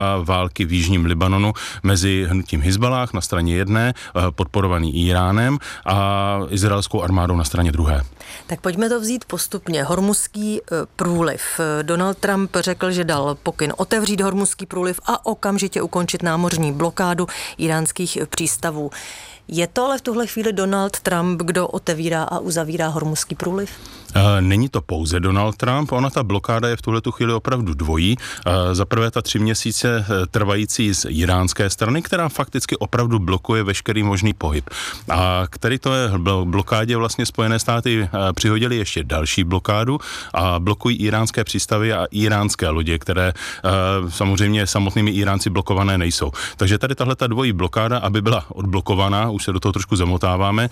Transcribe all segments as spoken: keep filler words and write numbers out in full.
války v jižním Libanonu mezi hnutím Hizballáh na straně jedné, podporovaný Íránem, a izraelskou armádou na straně druhé. Tak pojďme to vzít postupně. Hormuzský průliv. Donald Trump řekl, že dal pokyn otevřít Hormuzský průliv a okamžitě ukončit námořní blokádu íránských přístavů. Je to ale v tuhle chvíli Donald Trump, kdo otevírá a uzavírá Hormuzský průliv? Není to pouze Donald Trump, ona ta blokáda je v tuhletu chvíli opravdu dvojí. Za prvé ta tři měsíce trvající z iránské strany, která fakticky opravdu blokuje veškerý možný pohyb. A který to je blokádě vlastně Spojené státy přihodili ještě další blokádu a blokují iránské přístavy a iránské lodě, které samozřejmě samotnými Iránci blokované nejsou. Takže tady tahle ta dvojí blokáda, aby byla odblokovaná, už se do toho trošku zamotáváme,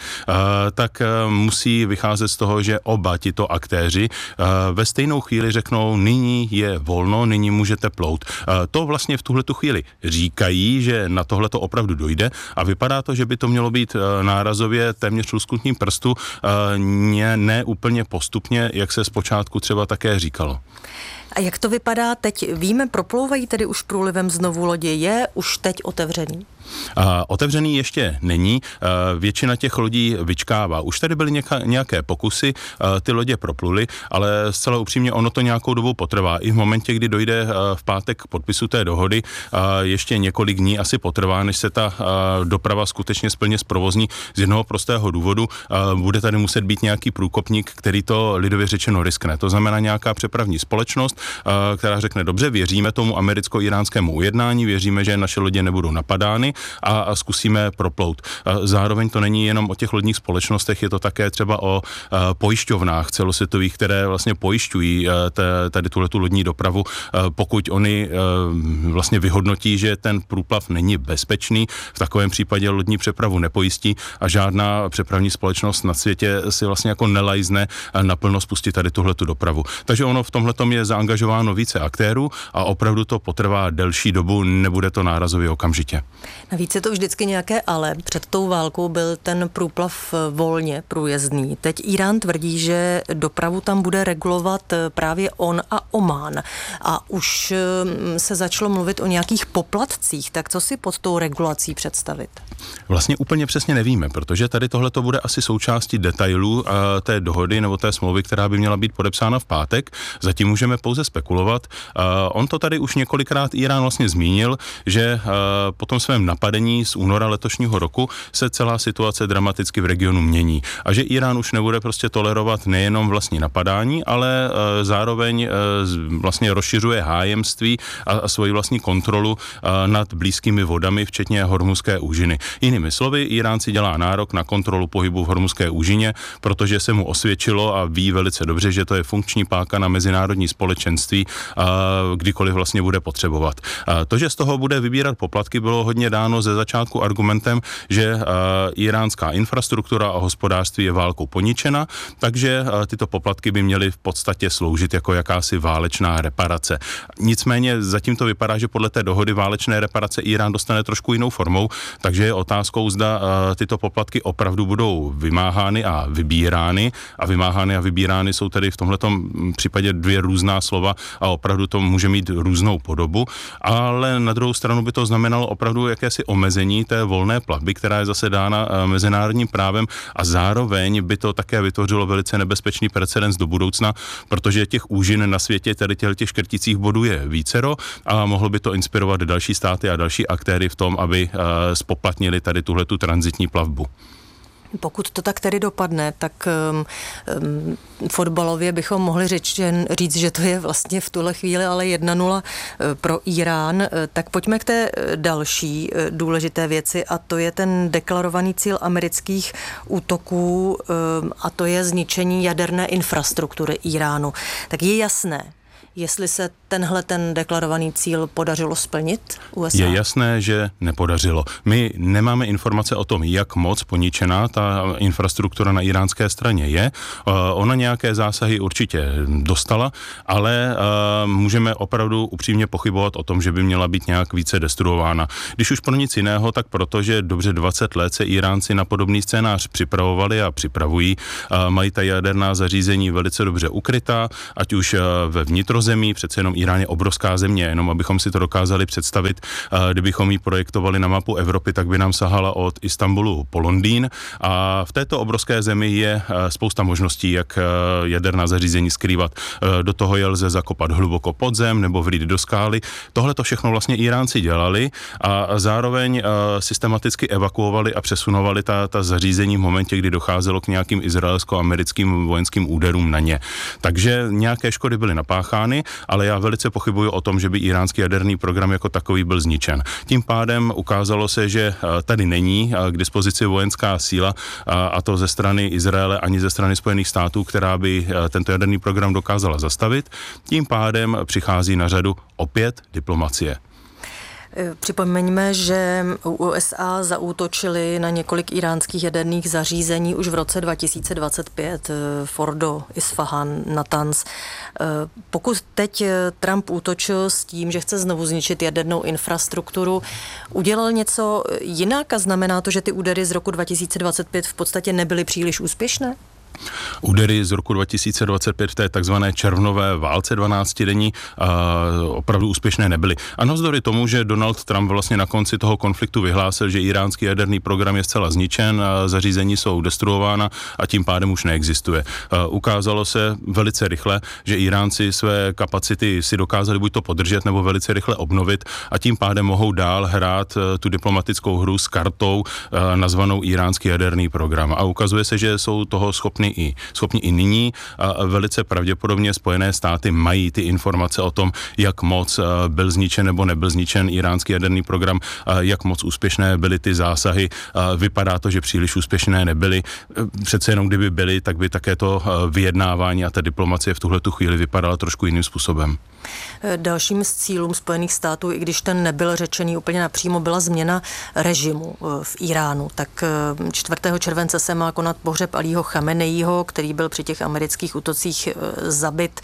tak musí vycházet z toho, že oba tito aktéři ve stejnou chvíli řeknou, nyní je volno, nyní můžete plout. To vlastně v tuhletu chvíli říkají, že na tohle to opravdu dojde a vypadá to, že by to mělo být nárazově téměř lusknutím prstu, ne, ne úplně postupně, jak se zpočátku třeba také říkalo. A jak to vypadá teď? Víme, proplouvají tedy už průlivem znovu lodě? Je už teď otevřený? Uh, otevřený ještě není, uh, většina těch lodí vyčkává. Už tady byly něka, nějaké pokusy, uh, ty lodě propluly, ale zcela upřímně ono to nějakou dobu potrvá. I v momentě, kdy dojde uh, v pátek k podpisu té dohody, uh, ještě několik dní asi potrvá, než se ta uh, doprava skutečně splně zprovozní z jednoho prostého důvodu. Uh, bude tady muset být nějaký průkopník, který to lidově řečeno riskne. To znamená nějaká přepravní společnost, uh, která řekne, dobře, věříme tomu americko-iránskému ujednání, věříme, že naše lodě nebudou napadány, a, a zkusíme proplout. Zároveň to není jenom o těch lodních společnostech, je to také třeba o a, pojišťovnách celosvětových, které vlastně pojišťují a, t, tady tuhletu lodní dopravu, a, pokud oni a, vlastně vyhodnotí, že ten průplav není bezpečný, v takovém případě lodní přepravu nepojistí a žádná přepravní společnost na světě si vlastně jako nelajzne naplno spustit tady tuhletu dopravu. Takže ono v tomhletom je zaangažováno více aktérů a opravdu to potrvá delší dobu, nebude to nárazově okamžitě. Navíc je to vždycky nějaké ale. Před tou válkou byl ten průplav volně průjezdný. Teď Irán tvrdí, že dopravu tam bude regulovat právě on a Omán. A už se začalo mluvit o nějakých poplatcích. Tak co si pod tou regulací představit? Vlastně úplně přesně nevíme, protože tady tohle to bude asi součástí detailů té dohody nebo té smlouvy, která by měla být podepsána v pátek. Zatím můžeme pouze spekulovat. On to tady už několikrát Irán vlastně zmínil, že po tom svém napadení z února letošního roku se celá situace dramaticky v regionu mění. A že Irán už nebude prostě tolerovat nejenom vlastní napadání, ale e, zároveň e, vlastně rozšiřuje hájemství a, a svoji vlastní kontrolu e, nad blízkými vodami, včetně Hormuzské úžiny. Jinými slovy, Irán si dělá nárok na kontrolu pohybu v Hormuzské úžině, protože se mu osvědčilo a ví velice dobře, že to je funkční páka na mezinárodní společenství, e, kdykoliv vlastně bude potřebovat. E, to, že z toho bude vybírat poplatky, bylo hodně dáno ze začátku argumentem, že uh, iránská infrastruktura a hospodářství je válkou poničena, takže uh, tyto poplatky by měly v podstatě sloužit jako jakási válečná reparace. Nicméně zatím to vypadá, že podle té dohody válečné reparace Irán dostane trošku jinou formou, takže je otázkou, zda uh, tyto poplatky opravdu budou vymáhány a vybírány a vymáhány a vybírány jsou tedy v tomhletom případě dvě různá slova a opravdu to může mít různou podobu, ale na druhou stranu by to znamenalo opravdu jakési omezení té volné plavby, která je zase dána mezinárodním právem a zároveň by to také vytvořilo velice nebezpečný precedens do budoucna, protože těch úžin na světě, tedy těch škrticích bodů je vícero a mohlo by to inspirovat další státy a další aktéry v tom, aby spoplatnili tady tuhletu tranzitní plavbu. Pokud to tak tedy dopadne, tak um, um, fotbalově bychom mohli říct že, říct, že to je vlastně v tuhle chvíli ale jedna nula pro Irán. Tak pojďme k té další důležité věci a to je ten deklarovaný cíl amerických útoků um, a to je zničení jaderné infrastruktury Iránu. Tak je jasné, jestli se tenhle ten deklarovaný cíl podařilo splnit U S A? Je jasné, že nepodařilo. My nemáme informace o tom, jak moc poničená ta infrastruktura na iránské straně je. Ona nějaké zásahy určitě dostala, ale můžeme opravdu upřímně pochybovat o tom, že by měla být nějak více destruována. Když už pro nic jiného, tak protože dobře dvacet let se Iránci na podobný scénář připravovali a připravují. Mají ta jaderná zařízení velice dobře ukrytá, ať už ve vnitrozemí zázemí, přece jenom Irán je obrovská země, jenom abychom si to dokázali představit, kdybychom ji projektovali na mapu Evropy, tak by nám sahala od Istanbulu po Londýn a v této obrovské zemi je spousta možností, jak jaderná zařízení skrývat. Do toho je lze zakopat hluboko pod zem nebo vrít do skály. Tohle to všechno vlastně Iránci dělali a zároveň systematicky evakuovali a přesunovali ta, ta zařízení v momentě, kdy docházelo k nějakým izraelsko-americkým vojenským úderům na ně. Takže nějaké škody byly napáchány, ale já velice pochybuji o tom, že by iránský jaderný program jako takový byl zničen. Tím pádem ukázalo se, že tady není k dispozici vojenská síla a to ze strany Izraele ani ze strany Spojených států, která by tento jaderný program dokázala zastavit. Tím pádem přichází na řadu opět diplomacie. Připomeňme, že U S A zaútočili na několik iránských jaderných zařízení už v roce dva tisíce dvacet pět, Fordo, Isfahan, Natanz. Pokud teď Trump útočil s tím, že chce znovu zničit jadernou infrastrukturu, udělal něco jinak a znamená to, že ty údery z roku dva tisíce dvacet pět v podstatě nebyly příliš úspěšné? Údery z roku dva tisíce dvacet pět v té takzvané červnové válce dvanáctidenní opravdu úspěšné nebyly. A navzdory tomu, že Donald Trump vlastně na konci toho konfliktu vyhlásil, že iránský jaderný program je zcela zničen, zařízení jsou destruována a tím pádem už neexistuje. Ukázalo se velice rychle, že Iránci své kapacity si dokázali buď to podržet nebo velice rychle obnovit a tím pádem mohou dál hrát tu diplomatickou hru s kartou nazvanou iránský jaderný program. A ukazuje se, že jsou toho schopni i, schopni i nyní a velice pravděpodobně Spojené státy mají ty informace o tom, jak moc byl zničen nebo nebyl zničen iránský jaderný program, jak moc úspěšné byly ty zásahy. Vypadá to, že příliš úspěšné nebyly. Přece jenom kdyby byly, tak by také to vyjednávání a ta diplomacie v tuhletu chvíli vypadala trošku jiným způsobem. Dalším z cílům Spojených států, i když ten nebyl řečený úplně napřímo, byla změna režimu v Iránu. Tak čtvrtého července se má konat pohřeb Alího Chameneího, který byl při těch amerických útocích zabit.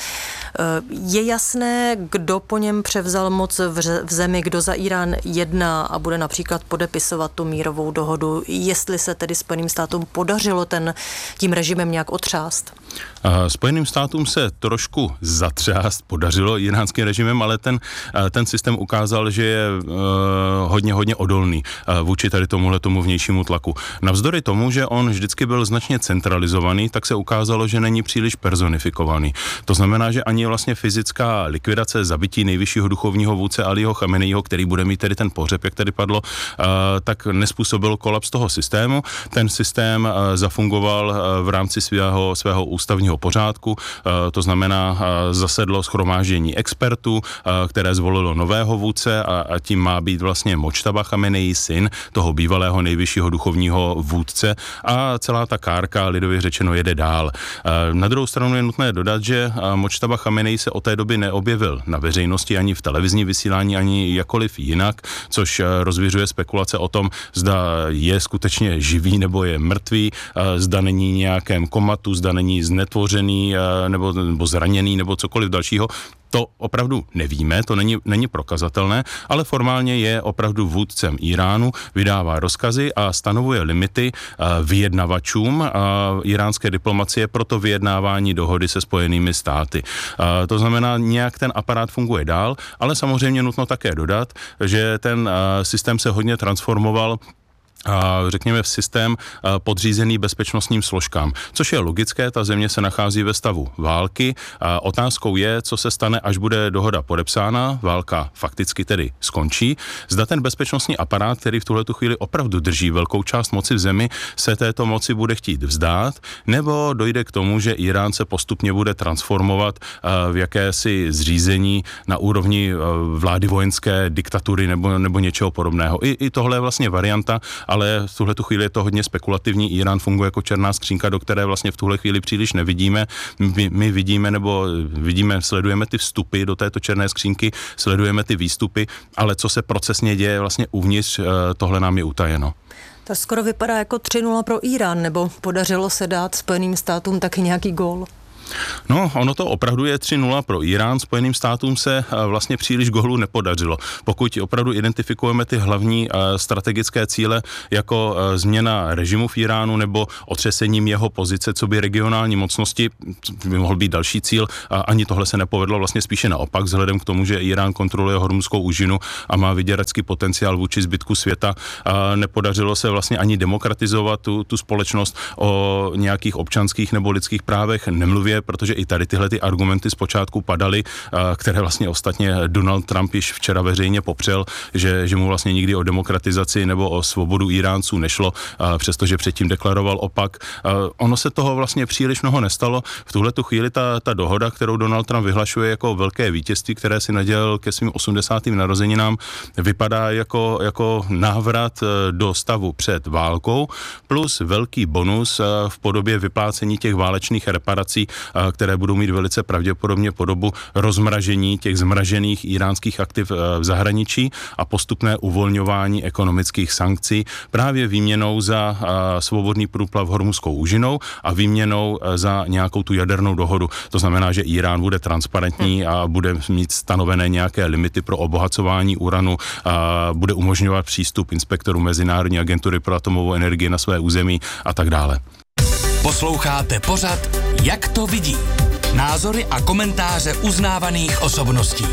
Je jasné, kdo po něm převzal moc v zemi, kdo za Irán jedná a bude například podepisovat tu mírovou dohodu, jestli se tedy Spojeným státům podařilo ten tím režimem nějak otřást? Spojeným státům se trošku zatřást podařilo iránským režimem, ale ten, ten systém ukázal, že je hodně, hodně odolný vůči tady tomuhle tomu vnějšímu tlaku. Navzdory tomu, že on vždycky byl značně centralizovaný, tak se ukázalo, že není příliš personifikovaný. To znamená, že ani vlastně fyzická likvidace zabití nejvyššího duchovního vůdce Alího Chameneího, který bude mít tedy ten pohřeb, jak tady padlo, tak nespůsobil kolaps toho systému. Ten systém zafungoval v rámci svého, svého ústavního pořádku, to znamená zasedlo shromáždění expertů, které zvolilo nového vůdce a, a tím má být vlastně Močtaba Chameneí, syn toho bývalého nejvyššího duchovního vůdce a celá ta kárka, lidově řečeno, jede dál. Na druhou stranu je nutné dodat, že Močtaba Chameneí se od té doby neobjevil na veřejnosti ani v televizní vysílání, ani jakkoliv jinak, což rozviřuje spekulace o tom, zda je skutečně živý nebo je mrtvý, zda není nějakém komatu, zda není znetvořený nebo, nebo zraněný nebo cokoliv dalšího. To opravdu nevíme, to není, není prokazatelné, ale formálně je opravdu vůdcem Iránu, vydává rozkazy a stanovuje limity vyjednavačům iránské diplomacie pro to vyjednávání dohody se Spojenými státy. To znamená, nějak ten aparát funguje dál, ale samozřejmě nutno také dodat, že ten systém se hodně transformoval řekněme v systém podřízený bezpečnostním složkám, což je logické, ta země se nachází ve stavu války a otázkou je, co se stane, až bude dohoda podepsána, válka fakticky tedy skončí. Zda ten bezpečnostní aparát, který v tuhletu chvíli opravdu drží velkou část moci v zemi, se této moci bude chtít vzdát, nebo dojde k tomu, že Irán se postupně bude transformovat v jakési zřízení na úrovni vlády vojenské diktatury nebo, nebo něčeho podobného. I, i tohle je vlastně varianta, ale v tuhle chvíli je to hodně spekulativní. Irán funguje jako černá skřínka, do které vlastně v tuhle chvíli příliš nevidíme. My, my vidíme nebo vidíme, sledujeme ty vstupy do této černé skřínky, sledujeme ty výstupy, ale co se procesně děje vlastně uvnitř, tohle nám je utajeno. To skoro vypadá jako tři nula pro Irán, nebo podařilo se dát Spojeným státům taky nějaký gól? No, ono to opravdu je tři nula pro Irán. Spojeným státům se vlastně příliš gólů nepodařilo. Pokud opravdu identifikujeme ty hlavní strategické cíle jako změna režimu v Iránu nebo otřesením jeho pozice co by regionální mocnosti, by mohl být další cíl, a ani tohle se nepovedlo, vlastně spíše naopak, vzhledem k tomu, že Irán kontroluje Hormuzskou úžinu a má vyděračský potenciál vůči zbytku světa. A nepodařilo se vlastně ani demokratizovat tu, tu společnost, o nějakých občanských nebo lidských právech nemluvě, protože i tady tyhle ty argumenty zpočátku padaly, které vlastně ostatně Donald Trump již včera veřejně popřel, že, že mu vlastně nikdy o demokratizaci nebo o svobodu Iránců nešlo, přestože předtím deklaroval opak. Ono se toho vlastně příliš mnoho nestalo. V tuhletu chvíli ta, ta dohoda, kterou Donald Trump vyhlašuje jako velké vítězství, které si nadělal ke svým osmdesátým narozeninám, vypadá jako, jako návrat do stavu před válkou, plus velký bonus v podobě vyplácení těch válečných reparací, které budou mít velice pravděpodobně podobu rozmražení těch zmražených iránských aktiv v zahraničí a postupné uvolňování ekonomických sankcí právě výměnou za svobodný průplav Hormuzskou úžinou a výměnou za nějakou tu jadernou dohodu. To znamená, že Irán bude transparentní a bude mít stanovené nějaké limity pro obohacování uranu, a bude umožňovat přístup inspektorů Mezinárodní agentury pro atomovou energii na své území a tak dále. Posloucháte pořad Jak to vidí? Názory a komentáře uznávaných osobností.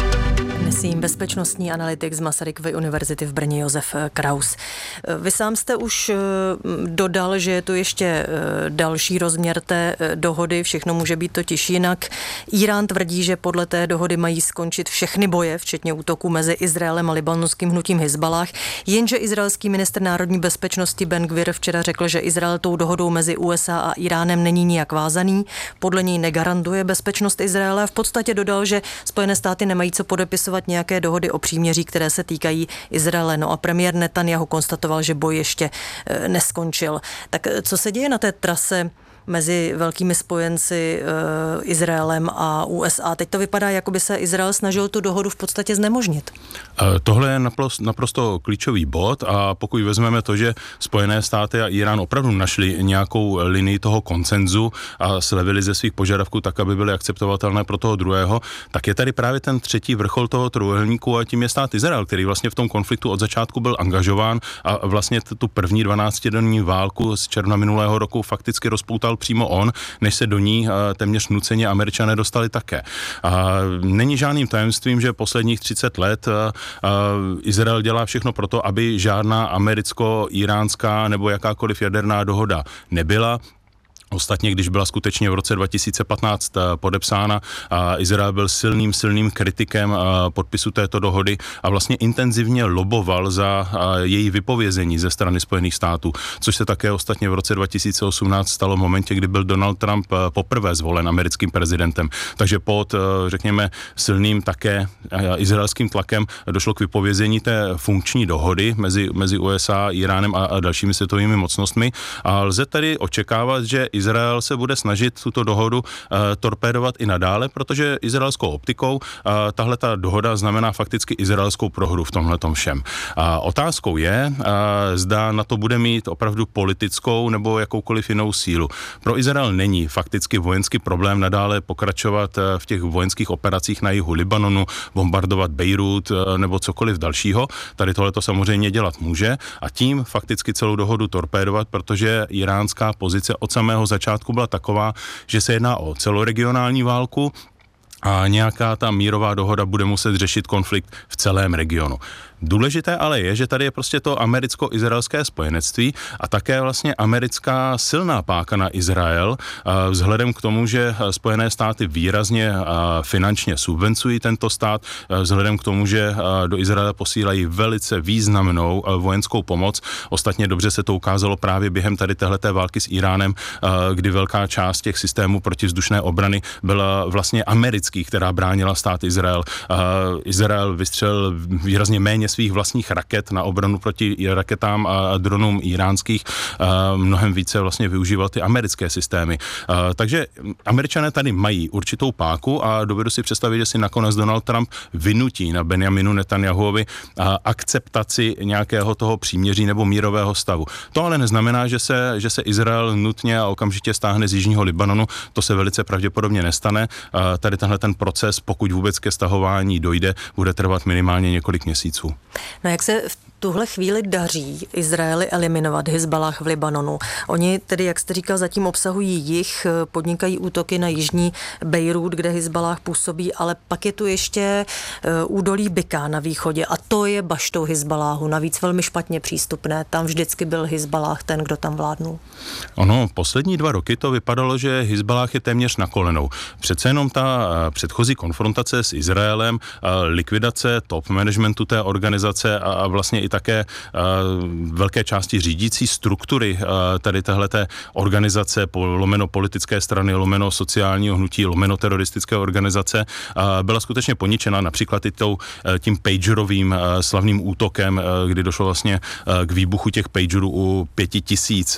Dnesím bezpečnostní analytik z Masarykovy univerzity v Brně Josef Kraus. Vy sám jste už dodal, že je tu ještě další rozměr té dohody, všechno může být totiž jinak. Irán tvrdí, že podle té dohody mají skončit všechny boje, včetně útoků mezi Izraelem a libanonským hnutím Hizbalách, jenže izraelský ministr národní bezpečnosti Ben Gvir včera řekl, že Izrael tou dohodou mezi U S A a Iránem není nijak vázaný, podle něj negarantuje bezpečnost Izraele a v podstatě dodal, že Spojené státy nemají co podepisovat nějaké dohody o příměří, které se týkají Izraele. No a premiér Netanjahu konstatoval, že boj ještě neskončil. Tak co se děje na té trase mezi velkými spojenci e, Izraelem a U S A? Teď to vypadá, jako by se Izrael snažil tu dohodu v podstatě znemožnit. E, tohle je naprosto, naprosto klíčový bod a pokud vezmeme to, že Spojené státy a Irán opravdu našli nějakou linii toho konsenzu a slevili ze svých požadavků tak, aby byly akceptovatelné pro toho druhého, tak je tady právě ten třetí vrchol toho trojúhelníku a tím je stát Izrael, který vlastně v tom konfliktu od začátku byl angažován a vlastně tu první dvanáctidenní válku z června minulého roku fakticky rozpoutal přímo on, než se do ní téměř nuceně Američané dostali také. A není žádným tajemstvím, že posledních třicet let Izrael dělá všechno pro to, aby žádná americko-iránská nebo jakákoliv jaderná dohoda nebyla. Ostatně, když byla skutečně v roce dva tisíce patnáct podepsána, Izrael byl silným, silným kritikem podpisu této dohody a vlastně intenzivně loboval za její vypovězení ze strany Spojených států, což se také ostatně v roce dva tisíce osmnáct stalo v momentě, kdy byl Donald Trump poprvé zvolen americkým prezidentem. Takže pod, řekněme, silným také izraelským tlakem došlo k vypovězení té funkční dohody mezi, mezi U S A, Iránem a, a dalšími světovými mocnostmi a lze tedy očekávat, že Izrael se bude snažit tuto dohodu uh, torpédovat i nadále, protože izraelskou optikou uh, tahle ta dohoda znamená fakticky izraelskou prohru v tomhletom všem. A otázkou je, uh, zda na to bude mít opravdu politickou nebo jakoukoliv jinou sílu. Pro Izrael není fakticky vojenský problém nadále pokračovat uh, v těch vojenských operacích na jihu Libanonu, bombardovat Bejrút uh, nebo cokoliv dalšího. Tady tohle to samozřejmě dělat může a tím fakticky celou dohodu torpédovat, protože iránská pozice od samého začátku byla taková, že se jedná o celoregionální válku a nějaká ta mírová dohoda bude muset řešit konflikt v celém regionu. Důležité ale je, že tady je prostě to americko-izraelské spojenectví a také vlastně americká silná páka na Izrael, vzhledem k tomu, že Spojené státy výrazně finančně subvencují tento stát, vzhledem k tomu, že do Izraele posílají velice významnou vojenskou pomoc. Ostatně dobře se to ukázalo právě během tady téhleté války s Iránem, kdy velká část těch systémů protivzdušné obrany byla vlastně amerických, která bránila stát Izrael. Izrael vystřelil výrazně méně svých vlastních raket na obranu proti raketám a dronům iránských, mnohem více vlastně využíval ty americké systémy. Takže Američané tady mají určitou páku a dovedu si představit, že si nakonec Donald Trump vynutí na Benjaminu Netanjahuovi akceptaci nějakého toho příměří nebo mírového stavu. To ale neznamená, že se, že se Izrael nutně a okamžitě stáhne z jižního Libanonu, to se velice pravděpodobně nestane. Tady tenhle ten proces, pokud vůbec ke stahování dojde, bude trvat minimálně několik měsíců. No jak se v tuhle chvíli daří Izraeli eliminovat Hizballah v Libanonu? Oni tedy, jak jste říkal, zatím obsahují jih, podnikají útoky na jižní Bejrút, kde Hizballah působí, ale pak je tu ještě údolí Bika na východě a to je baštou Hizballáhu, navíc velmi špatně přístupné. Tam vždycky byl Hizballah ten, kdo tam vládnul. Ono, poslední dva roky to vypadalo, že Hizballah je téměř na kolenou. Přece jenom ta předchozí konfrontace s Izraelem, likvidace top managementu té organizace a vlastně i také velké části řídící struktury tady téhleté organizace, lomeno politické strany, lomeno sociálního hnutí, lomeno teroristické organizace, byla skutečně poničena například i tou, tím pagerovým slavným útokem, kdy došlo vlastně k výbuchu těch pagerů u pěti tisíc,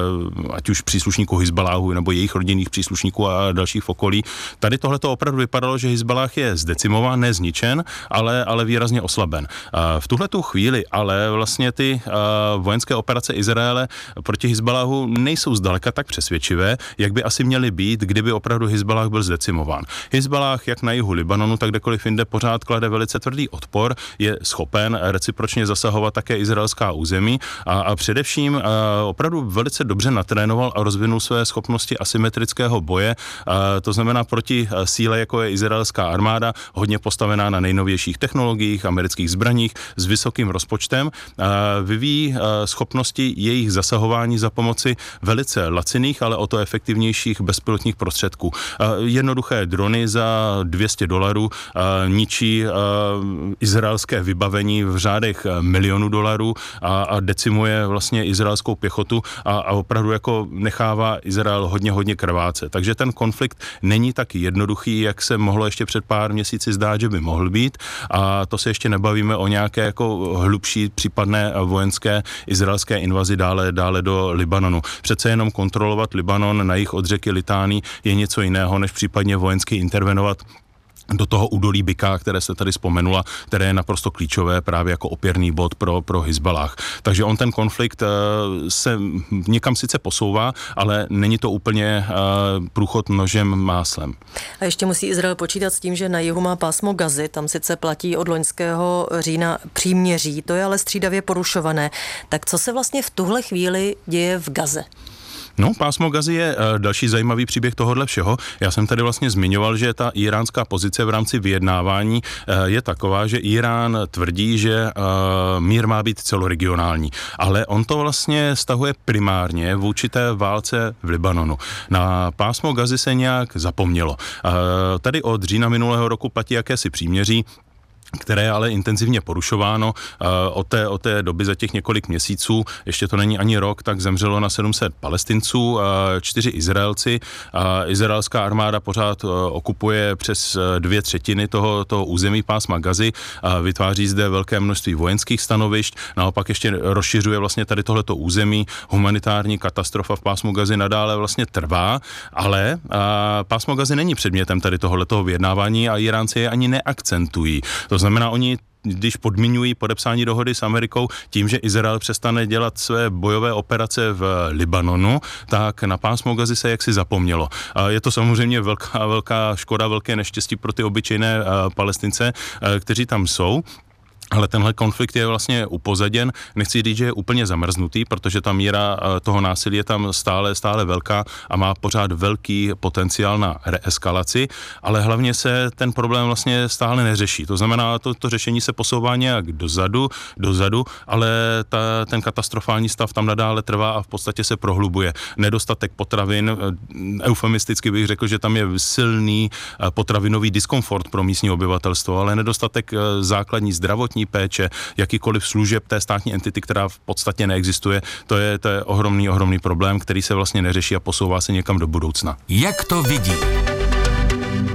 ať už příslušníků Hizballáhu nebo jejich rodinných příslušníků a dalších v okolí. Tady tohleto opravdu vypadalo, že Hizballah je zdecimován, nezničen, ale, ale výrazně oslaben. V tuhletu chvíli ale vlastně ty vojenské operace Izraele proti Hizballahu nejsou zdaleka tak přesvědčivé, jak by asi měly být, kdyby opravdu Hizballah byl zdecimován. Hizballah jak na jihu Libanonu, tak kdekoliv jinde pořád klade velice tvrdý odpor, je schopen recipročně zasahovat také izraelská území a, a především a, opravdu velice dobře natrénoval a rozvinul své schopnosti asymetrického boje, a, to znamená proti síle, jako je izraelská armáda, hodně postavená na nejnovějších technologiích, amerických zbraních s vysokým rozpočtem, a, vyvíjí a, schopnosti jejich zasahování za pomoci velice laciných, ale o to efektivnějších bezpilotních prostředků. A, jednoduché drony za dvě stě dolarů a, ničí a, izraelské vybavení v řádech milionů dolarů a, a decimuje vlastně izraelskou pěchotu a, a opravdu jako nechává Izrael hodně, hodně krvácet. Takže ten konflikt není tak jednoduchý, jak se mohlo ještě před pár měsíci zdát, že by mohl být, a to se ještě nebavíme o nějaké jako hlubší případné vojenské izraelské invazi dále, dále do Libanonu. Přece jenom kontrolovat Libanon na jih od řeky Litání je něco jiného, než případně vojensky intervenovat do toho údolí Bika, které se tady vzpomenula, které je naprosto klíčové právě jako opěrný bod pro, pro Hizballah. Takže on ten konflikt uh, se někam sice posouvá, ale není to úplně uh, průchod nožem máslem. A ještě musí Izrael počítat s tím, že na jihu má pásmo Gazy, tam sice platí od loňského října příměří, to je ale střídavě porušované. Tak co se vlastně v tuhle chvíli děje v Gaze? No, pásmo Gazy je uh, další zajímavý příběh tohohle všeho. Já jsem tady vlastně zmiňoval, že ta iránská pozice v rámci vyjednávání uh, je taková, že Irán tvrdí, že uh, mír má být celoregionální, ale on to vlastně stahuje primárně v určité válce v Libanonu. Na pásmo Gazy se nějak zapomnělo. Uh, tady od října minulého roku platí jakési příměří, které je ale intenzivně porušováno. Od té, od té doby za těch několik měsíců, ještě to není ani rok, tak zemřelo na sedm set Palestinců, čtyři Izraelci. Izraelská armáda pořád okupuje přes dvě třetiny toho, toho území pásma Gazy, vytváří zde velké množství vojenských stanovišť, naopak ještě rozšiřuje vlastně tady tohleto území. Humanitární katastrofa v pásmu Gazy nadále vlastně trvá, ale pásmo Gazy není předmětem tady tohoto vyjednávání a Iránci je ani neakcentují. To znamená, oni když podmiňují podepsání dohody s Amerikou tím, že Izrael přestane dělat své bojové operace v Libanonu, tak na pásmo Gazy se jaksi zapomnělo. A je to samozřejmě velká, velká škoda, velké neštěstí pro ty obyčejné Palestince, kteří tam jsou. Ale tenhle konflikt je vlastně upozaděn, nechci říct, že je úplně zamrznutý, protože ta míra toho násilí je tam stále, stále velká a má pořád velký potenciál na reeskalaci, ale hlavně se ten problém vlastně stále neřeší. To znamená, to, to řešení se posouvá nějak dozadu, dozadu, ale ta, ten katastrofální stav tam nadále trvá a v podstatě se prohlubuje. Nedostatek potravin, eufemisticky bych řekl, že tam je silný potravinový diskomfort pro místní obyvatelstvo, ale nedostatek základní zdravotní péče, jakýkoliv služeb té státní entity, která v podstatě neexistuje, to je, to je ohromný, ohromný problém, který se vlastně neřeší a posouvá se někam do budoucna. Jak to vidí?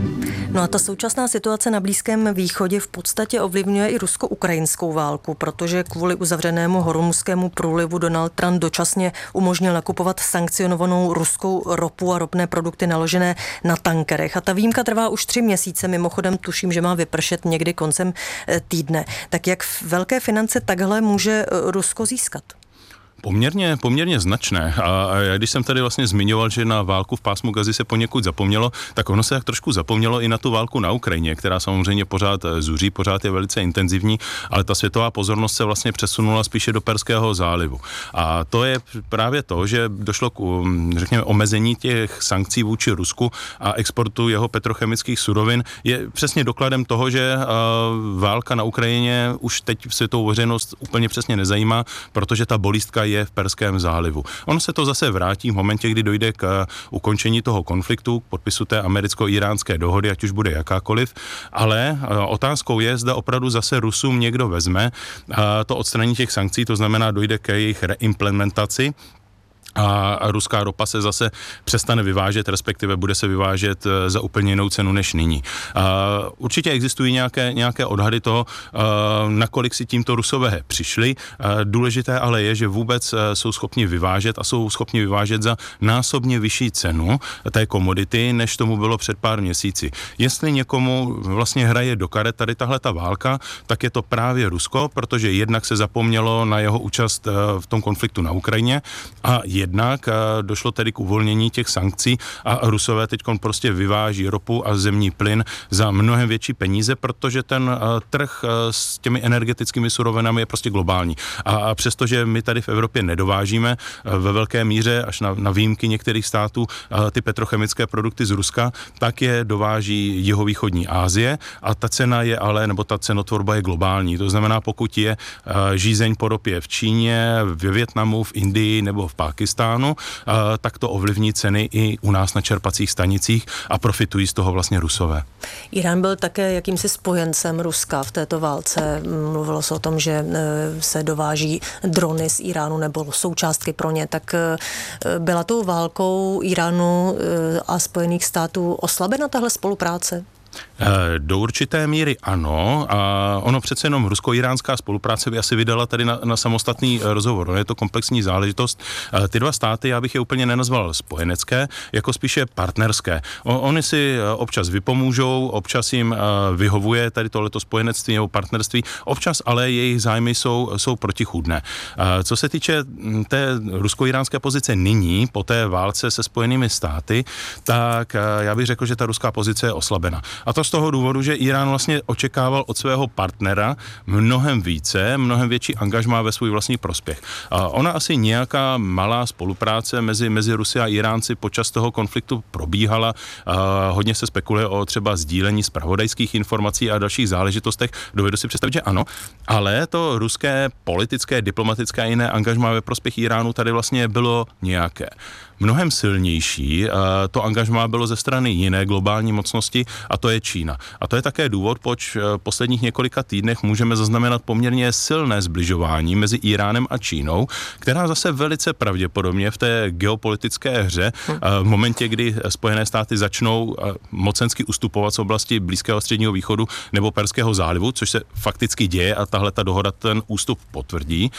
No a ta současná situace na Blízkém východě v podstatě ovlivňuje i rusko-ukrajinskou válku, protože kvůli uzavřenému hormuzskému průlivu Donald Trump dočasně umožnil nakupovat sankcionovanou ruskou ropu a ropné produkty naložené na tankerech. A ta výjimka trvá už tři měsíce, mimochodem tuším, že má vypršet někdy koncem týdne. Tak jak velké finance takhle může Rusko získat? Poměrně, poměrně značné. A, a já když jsem tady vlastně zmiňoval, že na válku v pásmu Gazy se poněkud zapomnělo, tak ono se tak trošku zapomnělo i na tu válku na Ukrajině, která samozřejmě pořád zuří, pořád je velice intenzivní, ale ta světová pozornost se vlastně přesunula spíše do Perského zálivu. A to je právě to, že došlo k, řekněme, omezení těch sankcí vůči Rusku a exportu jeho petrochemických surovin je přesně dokladem toho, že válka na Ukrajině už teď světovou veřejnost úplně přesně nezajímá, protože ta bolístka je v Perském zálivu. Ono se to zase vrátí v momentě, kdy dojde k ukončení toho konfliktu, k podpisu té americko-iránské dohody, ať už bude jakákoliv, ale otázkou je, zda opravdu zase Rusům někdo vezme to odstranění těch sankcí, to znamená, dojde k jejich reimplementaci, a ruská ropa se zase přestane vyvážet, respektive bude se vyvážet za úplně jinou cenu než nyní. Určitě existují nějaké, nějaké odhady toho, nakolik si tímto Rusové přišli. Důležité ale je, že vůbec jsou schopni vyvážet a jsou schopni vyvážet za násobně vyšší cenu té komodity, než tomu bylo před pár měsíci. Jestli někomu vlastně hraje do karet tady tahle ta válka, tak je to právě Rusko, protože jednak se zapomnělo na jeho účast v tom konfliktu na Ukrajině a jednak došlo tedy k uvolnění těch sankcí a Rusové teď prostě vyváží ropu a zemní plyn za mnohem větší peníze, protože ten trh s těmi energetickými surovinami je prostě globální. A přestože my tady v Evropě nedovážíme ve velké míře až na, na výjimky některých států ty petrochemické produkty z Ruska, tak je dováží jihovýchodní Asie a ta cena je ale, nebo ta cenotvorba je globální. To znamená, pokud je žízeň po ropě v Číně, ve Vietnamu, v Indii nebo v Pákistánu, tak to ovlivní ceny i u nás na čerpacích stanicích a profitují z toho vlastně Rusové. Irán byl také jakýmsi spojencem Ruska v této válce. Mluvilo se o tom, že se dováží drony z Iránu nebo součástky pro ně. Tak byla tou válkou Iránu a Spojených států oslabena tahle spolupráce? Do určité míry ano, a ono přece jenom rusko-iránská spolupráce by asi vydala tady na, na samostatný rozhovor. Je to komplexní záležitost. Ty dva státy, já bych je úplně nenazval spojenecké, jako spíše partnerské. O, oni si občas vypomůžou, občas jim vyhovuje tady tohleto spojenectví nebo partnerství, občas ale jejich zájmy jsou, jsou protichůdné. Co se týče té rusko-iránské pozice nyní, po té válce se Spojenými státy, tak já bych řekl, že ta ruská pozice je oslabena. A to z toho důvodu, že Irán vlastně očekával od svého partnera mnohem více, mnohem větší angažmá ve svůj vlastní prospěch. A ona asi nějaká malá spolupráce mezi, mezi Rusy a Iránci počas toho konfliktu probíhala. A hodně se spekuluje o třeba sdílení zpravodajských informací a dalších záležitostech. Dovedu si představit, že ano, ale to ruské politické, diplomatické a jiné angažmá ve prospěch Iránu tady vlastně bylo nějaké. Mnohem silnější to angažmá bylo ze strany jiné globální mocnosti a to je Čína. A to je také důvod, proč v posledních několika týdnech můžeme zaznamenat poměrně silné zbližování mezi Iránem a Čínou, která zase velice pravděpodobně v té geopolitické hře, v momentě, kdy Spojené státy začnou mocensky ustupovat z oblasti Blízkého středního východu nebo Perského zálivu, což se fakticky děje a tahle ta dohoda ten ústup potvrdí,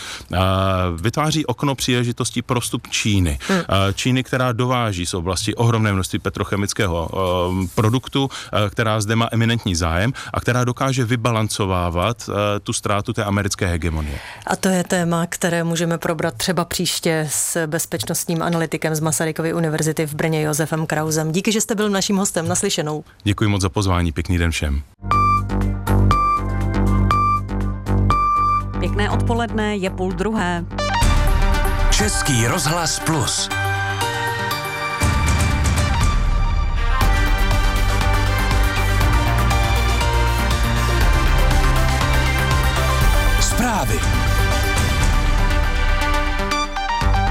vytváří okno příležitostí pro vstup Číny. Číny, která dováží z oblasti ohromné množství petrochemického produktu, která zde má eminentní zájem a která dokáže vybalancovávat tu ztrátu té americké hegemonie. A to je téma, které můžeme probrat třeba příště s bezpečnostním analytikem z Masarykovy univerzity v Brně Josefem Krausem. Díky, že jste byl naším hostem. Naslyšenou. Děkuji moc za pozvání. Pěkný den všem. Pěkné odpoledne, je půl druhé. Český rozhlas Plus. Zprávy.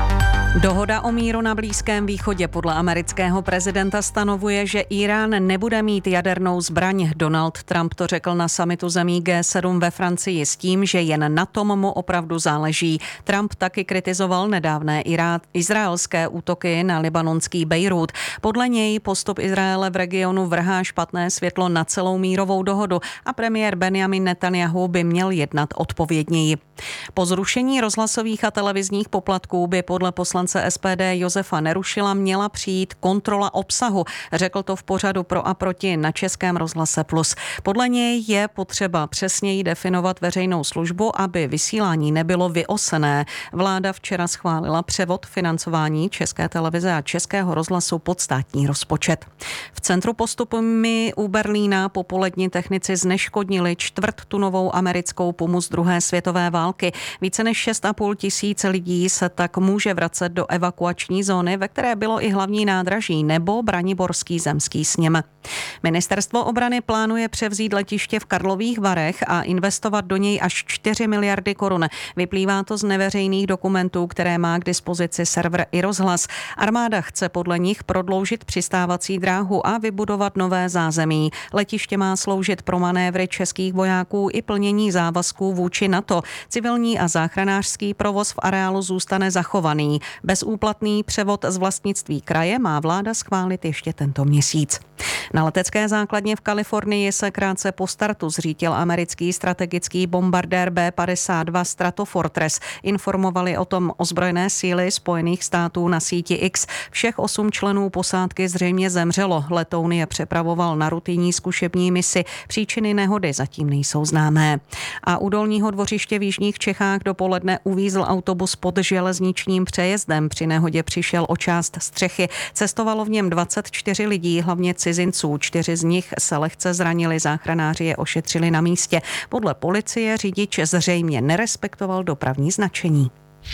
Dohoda o míru na Blízkém východě podle amerického prezidenta stanovuje, že Írán nebude mít jadernou zbraň. Donald Trump to řekl na summitu zemí G sedm ve Francii s tím, že jen na tom mu opravdu záleží. Trump taky kritizoval nedávné irá- izraelské útoky na libanonský Bejrút. Podle něj postup Izraele v regionu vrhá špatné světlo na celou mírovou dohodu a premiér Benjamin Netanjahu by měl jednat odpovědněji. Po zrušení rozhlasových a televizních poplatků by podle poslance S P D Josefa Nerušila měla přijít kontrola obsahu. Řekl to v pořadu Pro a proti na Českém rozhlase Plus. Podle něj je potřeba přesněji definovat veřejnou službu, aby vysílání nebylo vyosené. Vláda včera schválila převod financování České televize a Českého rozhlasu pod státní rozpočet. V centru postupy u Berlína popolední technici zneškodnili čtvrttunovou americkou Pumu z druhé světové války. Více než šest a půl tisíce lidí se tak může vracet do evakuační zóny, ve které bylo i hlavní nádraží nebo Braniborský zemský sněm. Ministerstvo obrany plánuje převzít letiště v Karlových Varech a investovat do něj až čtyři miliardy korun. Vyplývá to z neveřejných dokumentů, které má k dispozici server iRozhlas. Armáda chce podle nich prodloužit přistávací dráhu a vybudovat nové zázemí. Letiště má sloužit pro manévry českých vojáků i plnění závazků vůči NATO. Civilní a záchranářský provoz v areálu zůstane zachovaný. Bezúplatný převod z vlastnictví kraje má vláda schválit ještě tento měsíc. Na letecké základně v Kalifornii se krátce po startu zřítil americký strategický bombardér B padesát dva Stratofortress. Informovali o tom ozbrojené síly Spojených států na síti X. Všech osm členů posádky zřejmě zemřelo. Letoun je přepravoval na rutinní zkušební misi. Příčiny nehody zatím nejsou známé. A u Dolního Dvořiště v jižních Čechách dopoledne uvízl autobus pod železničním přejezdem. Při nehodě přišel o část střechy. Cestovalo v něm dvacet čtyři lidí, hlavně cizinců. Čtyři z nich se lehce zranili, záchranáři je ošetřili na místě. Podle policie řidič zřejmě nerespektoval dopravní značení.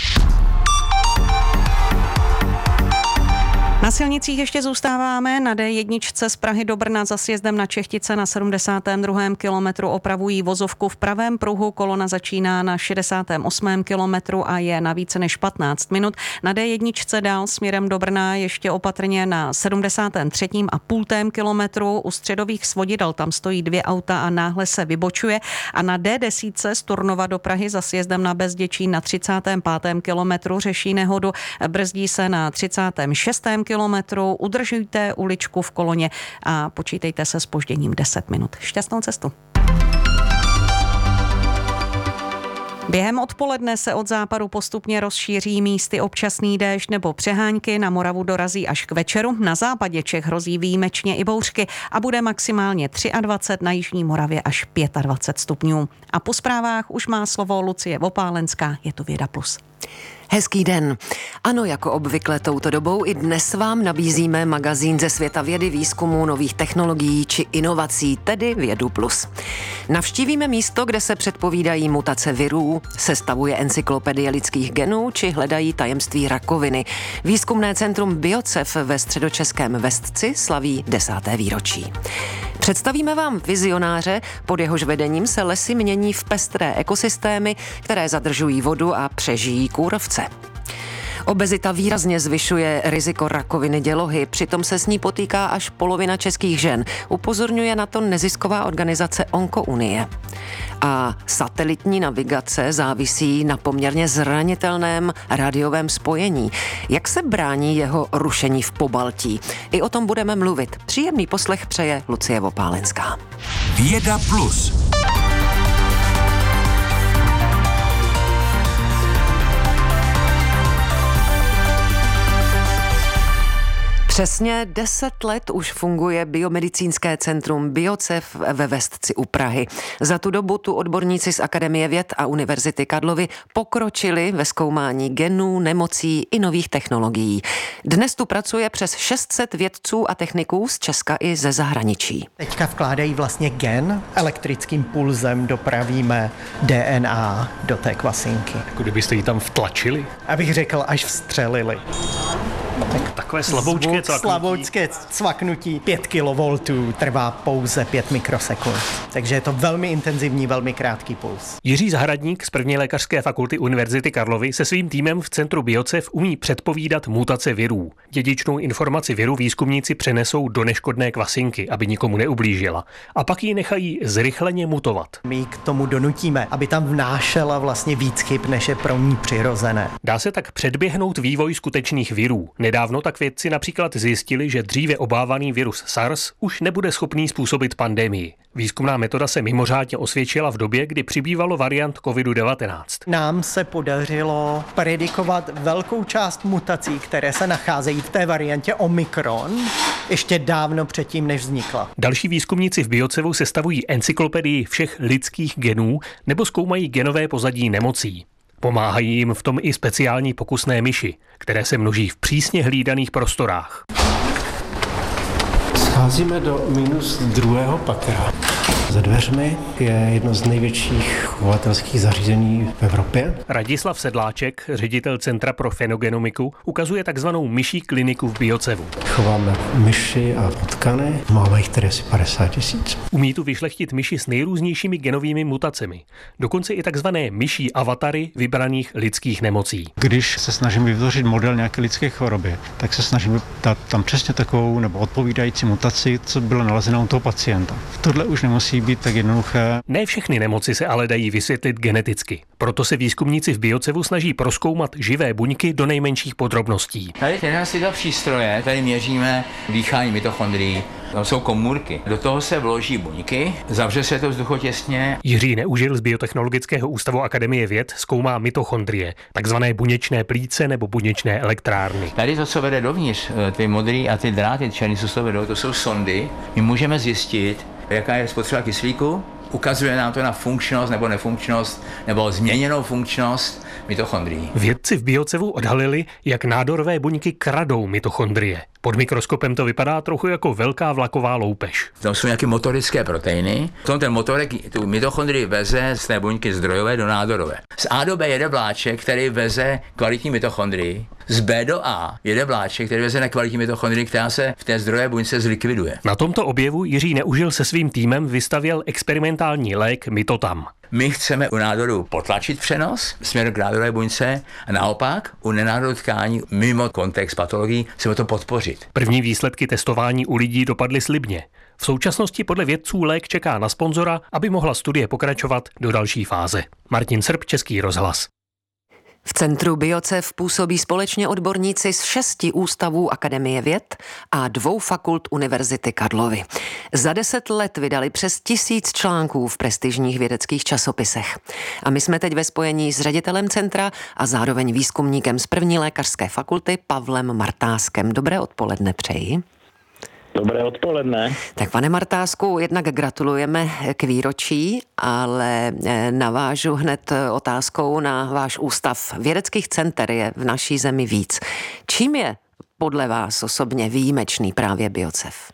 Na silnicích ještě zůstáváme. Na D jedna z Prahy do Brna za sjezdem na Čechtice na sedmdesátém druhém kilometru opravují vozovku v pravém pruhu. Kolona začíná na šedesátém osmém kilometru a je na více než patnáct minut. Na D jedna dál směrem do Brna ještě opatrně na sedmdesátém třetím a půltém kilometru. U středových svodidel tam stojí dvě auta a náhle se vybočuje. A na D deset z Turnova do Prahy za sjezdem na Bezděčí na třicátém pátém kilometru řeší nehodu. Brzdí se na třicátém šestém kilometru, udržujte uličku v koloně a počítejte se zpožděním deset minut. Šťastnou cestu. Během odpoledne se od západu postupně rozšíří místy občasný déšť nebo přehánky, na Moravu dorazí až k večeru, na západě Čech hrozí výjimečně i bouřky a bude maximálně dvacet tři, na jižní Moravě až dvacet pět stupňů. A po zprávách už má slovo Lucie Vopálenská, je to Věda Plus. Hezký den. Ano, jako obvykle touto dobou i dnes vám nabízíme magazín ze světa vědy, výzkumu, nových technologií či inovací, tedy Vědu Plus. Navštívíme místo, kde se předpovídají mutace virů, sestavuje encyklopedie lidských genů či hledají tajemství rakoviny. Výzkumné centrum Biocev ve středočeském Vestci slaví desáté výročí. Představíme vám vizionáře, pod jehož vedením se lesy mění v pestré ekosystémy, které zadržují vodu a přežijí kůrovce. Obezita výrazně zvyšuje riziko rakoviny dělohy, přitom se s ní potýká až polovina českých žen. Upozorňuje na to nezisková organizace Onkounie. A satelitní navigace závisí na poměrně zranitelném rádiovém spojení. Jak se brání jeho rušení v Pobaltí? I o tom budeme mluvit. Příjemný poslech přeje Lucie Vopálenská. Věda Plus. Přesně deset let už funguje biomedicínské centrum Biocev ve Vestci u Prahy. Za tu dobu tu odborníci z Akademie věd a Univerzity Karlovy pokročili ve zkoumání genů, nemocí i nových technologií. Dnes tu pracuje přes šest set vědců a techniků z Česka i ze zahraničí. Teďka vkládají vlastně gen, elektrickým pulzem dopravíme D N A do té kvasinky. Jako kdybyste ji tam vtlačili? Abych řekl, až vstřelili. Takové slaboučké cvaknutí. Slaboučké cvaknutí pět kilovoltů trvá pouze pět mikrosekund. Takže je to velmi intenzivní, velmi krátký puls. Jiří Zahradník z první lékařské fakulty Univerzity Karlovy se svým týmem v centru Biocev umí předpovídat mutace virů. Dědičnou informaci viru výzkumníci přenesou do neškodné kvasinky, aby nikomu neublížila. A pak ji nechají zrychleně mutovat. My ji k tomu donutíme, aby tam vnášela vlastně víc chyb, než je pro ní přirozené. Dá se tak předběhnout vývoj skutečných virů. Nedávno tak vědci například zjistili, že dříve obávaný virus SARS už nebude schopný způsobit pandemii. Výzkumná metoda se mimořádně osvědčila v době, kdy přibývalo variant kovid devatenáct. Nám se podařilo predikovat velkou část mutací, které se nacházejí v té variantě Omikron, ještě dávno předtím, než vznikla. Další výzkumníci v Biocevu sestavují encyklopedii všech lidských genů nebo zkoumají genové pozadí nemocí. Pomáhají jim v tom i speciální pokusné myši, které se množí v přísně hlídaných prostorách. Scházíme do minus druhého patra. Za dveřmi je jedno z největších chovatelských zařízení v Evropě. Radislav Sedláček, ředitel Centra pro fenogenomiku, ukazuje takzvanou myší kliniku v Biocevu. Chováme myši a potkany, máme jich tedy asi padesát tisíc. Umí tu vyšlechtit myši s nejrůznějšími genovými mutacemi. Dokonce i takzvané myší avatary vybraných lidských nemocí. Když se snažíme vytvořit model nějaké lidské choroby, tak se snažíme dát tam přesně takovou nebo odpovídající mutaci, co bylo nalezeno u toho pacienta. Tohle už nemusí být tak jednoduché. Ne všechny nemoci se ale dají vysvětlit geneticky. Proto se výzkumníci v Biocevu snaží prozkoumat živé buňky do nejmenších podrobností. Tady tyhle si dva přístroje, tady měříme dýchání mitochondrií. Tam jsou komůrky. Do toho se vloží buňky, zavře se to vzduchotěsně. Jiří Neužil z Biotechnologického ústavu Akademie věd zkoumá mitochondrie, takzvané buněčné plíce nebo buněčné elektrárny. Tady to, co vede dovnitř, ty modrý a ty dráty černý, co to vedou, to jsou sondy. My můžeme zjistit, jaká je spotřeba kyslíku. Ukazuje nám to na funkčnost nebo nefunkčnost nebo změněnou funkčnost mitochondrií. Vědci v Biocevu odhalili, jak nádorové buňky kradou mitochondrie. Pod mikroskopem to vypadá trochu jako velká vlaková loupež. Tam jsou nějaké motorické proteiny. Tom ten motorek tu mitochondrii veze z té buňky zdrojové do nádorové. Z A do B jede vláček, který veze kvalitní mitochondrii. Z B do A jede vláček, který veze nekvalitní mitochondrii, která se v té zdrojové buňce zlikviduje. Na tomto objevu Jiří Neužil se svým týmem vystavěl experimentální lék Mitotam. My chceme u nádoru potlačit přenos směrem k nádorové buňce a naopak u nenádorových tkání mimo kontext patologií chceme to podpořit. První výsledky testování u lidí dopadly slibně. V současnosti podle vědců lék čeká na sponzora, aby mohla studie pokračovat do další fáze. Martin Srb, Český rozhlas. V centru Biocev působí společně odborníci z šesti ústavů Akademie věd a dvou fakult Univerzity Karlovy. Za deset let vydali přes tisíc článků v prestižních vědeckých časopisech. A my jsme teď ve spojení s ředitelem centra a zároveň výzkumníkem z první lékařské fakulty Pavlem Martáskem. Dobré odpoledne přeji. Dobré odpoledne. Tak pane Martásku, jednak gratulujeme k výročí, ale navážu hned otázkou na váš ústav. Vědeckých center je v naší zemi víc. Čím je podle vás osobně výjimečný právě Biocev?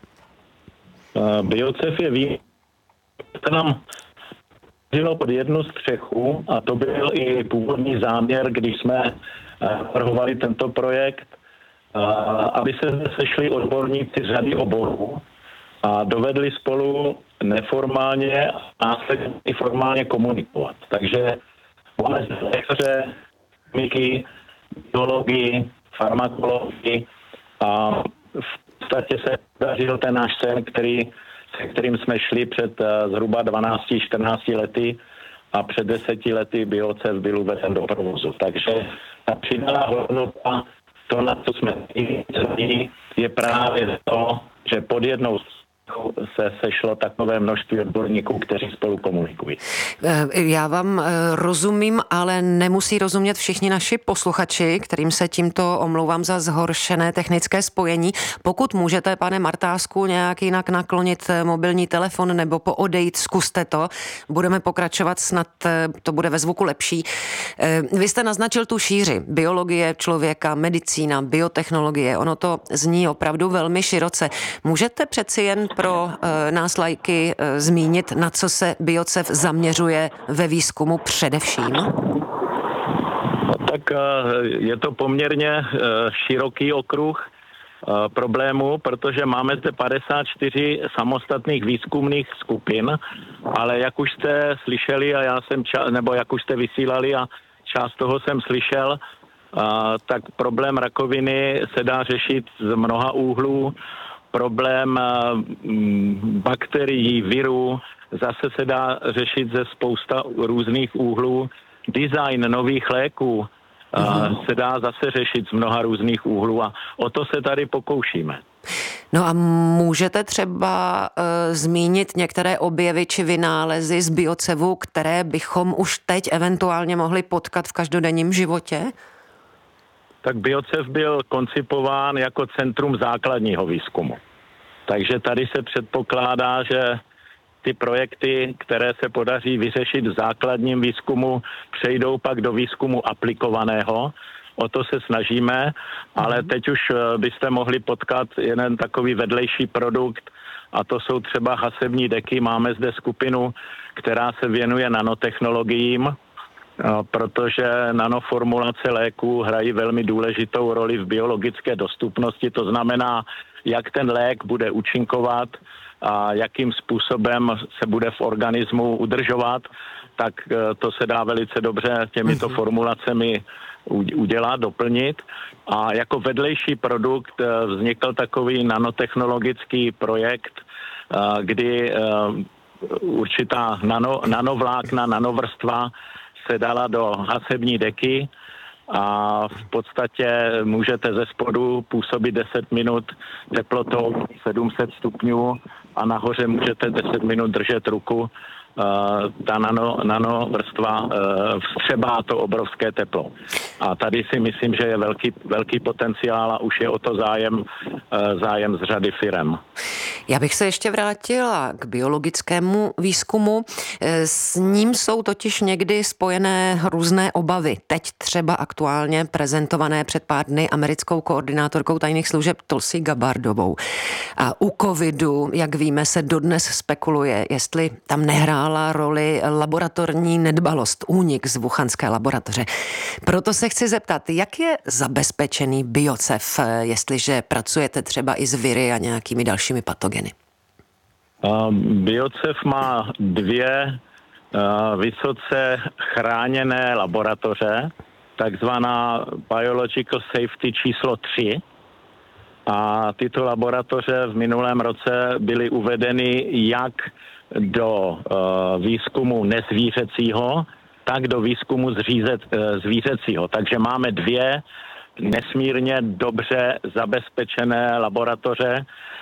Biocev je výjimečný. To nám žilo pod jednu střechu a to byl i původní záměr, když jsme navrhovali tento projekt, aby se sešli odborníci z řady oborů a dovedli spolu neformálně a následně i formálně komunikovat. Takže máme zde lékaře, chemiky, biologii, farmakologii a v podstatě se podařil ten náš sen, který, se kterým jsme šli před zhruba dvanácti čtrnácti lety a před deseti lety Biocev byl uveden do provozu. Takže ta přidaná hodnota, to, na co jsme viděli, je právě to, že pod jednou se sešlo takové množství odborníků, kteří spolu komunikují. Já vám rozumím, ale nemusí rozumět všichni naši posluchači, kterým se tímto omlouvám za zhoršené technické spojení. Pokud můžete, pane Martásku, nějak jinak naklonit mobilní telefon nebo poodejít, zkuste to. Budeme pokračovat, snad to bude ve zvuku lepší. Vy jste naznačil tu šíři. Biologie člověka, medicína, biotechnologie. Ono to zní opravdu velmi široce. Můžete přeci jen pro e, nás lajky e, zmínit, na co se Biocev zaměřuje ve výzkumu především? Tak je to poměrně široký okruh problémů, protože máme zde padesát čtyři samostatných výzkumných skupin, ale jak už jste slyšeli a já jsem, ča- nebo jak už jste vysílali a část toho jsem slyšel, tak problém rakoviny se dá řešit z mnoha úhlů. Problém bakterií, virů zase se dá řešit ze spousta různých úhlů. Design nových léků uh, se dá zase řešit z mnoha různých úhlů a o to se tady pokoušíme. No a můžete třeba uh, zmínit některé objevy či vynálezy z Biocevu, které bychom už teď eventuálně mohli potkat v každodenním životě? Tak Biocev byl koncipován jako centrum základního výzkumu. Takže tady se předpokládá, že ty projekty, které se podaří vyřešit v základním výzkumu, přejdou pak do výzkumu aplikovaného. O to se snažíme, ale teď už byste mohli potkat jeden takový vedlejší produkt a to jsou třeba hasební deky. Máme zde skupinu, která se věnuje nanotechnologiím, protože nanoformulace léků hrají velmi důležitou roli v biologické dostupnosti. To znamená, jak ten lék bude účinkovat a jakým způsobem se bude v organismu udržovat, tak to se dá velice dobře těmito formulacemi udělat, doplnit. A jako vedlejší produkt vznikl takový nanotechnologický projekt, kdy určitá nano, nanovlákna, nanovrstva se dala do hasební deky a v podstatě můžete ze spodu působit deset minut teplotou sedm set stupňů a nahoře můžete deset minut držet ruku. Uh, ta nano, nano vrstva uh, vstřebá to obrovské teplo. A tady si myslím, že je velký, velký potenciál a už je o to zájem, uh, zájem z řady firem. Já bych se ještě vrátila k biologickému výzkumu. S ním jsou totiž někdy spojené různé obavy. Teď třeba aktuálně prezentované před pár dny americkou koordinátorkou tajných služeb Tulsi Gabbardovou. A u covidu, jak víme, se dodnes spekuluje, jestli tam nehrála roli laboratorní nedbalost, únik z wuhanské laboratoře. Proto se chci zeptat, jak je zabezpečený Biocev, jestliže pracujete třeba i s viry a nějakými dalšími patogeny? Biocev má dvě vysoce chráněné laboratoře, takzvaná Biological Safety číslo tři. A tyto laboratoře v minulém roce byly uvedeny jak do výzkumu nezvířecího, tak do výzkumu zřízet, zvířecího. Takže máme dvě nesmírně dobře zabezpečené laboratoře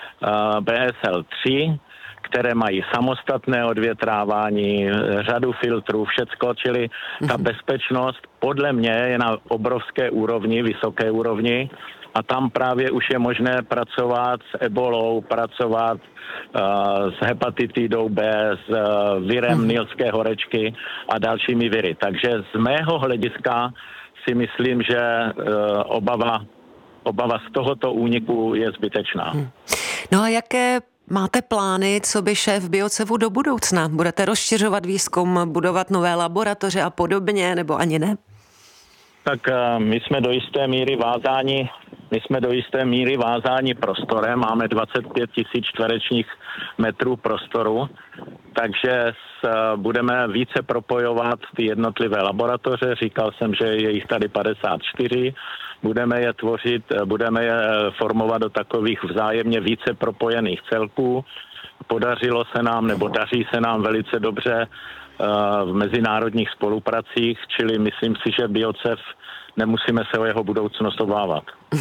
B S L tři, které mají samostatné odvětrávání, řadu filtrů, všecko, čili ta bezpečnost podle mě je na obrovské úrovni, vysoké úrovni a tam právě už je možné pracovat s ebolou, pracovat uh, s hepatitidou B, s uh, virem nilské horečky a dalšími viry. Takže z mého hlediska si myslím, že uh, obava, obava z tohoto úniku je zbytečná. No a jaké máte plány, co by šéf Biocevu do budoucna? Budete rozšiřovat výzkum, budovat nové laboratoře a podobně, nebo ani ne? Tak my jsme do jisté míry vázáni, my jsme do jisté míry vázáni prostorem, máme dvacet pět tisíc čtverečních metrů prostoru, takže s, budeme více propojovat ty jednotlivé laboratoře, říkal jsem, že je jich tady padesát čtyři, budeme je tvořit, budeme je formovat do takových vzájemně více propojených celků. Podařilo se nám, nebo daří se nám velice dobře v mezinárodních spolupracích, čili myslím si, že Biocev nemusíme se o jeho budoucnost obávat.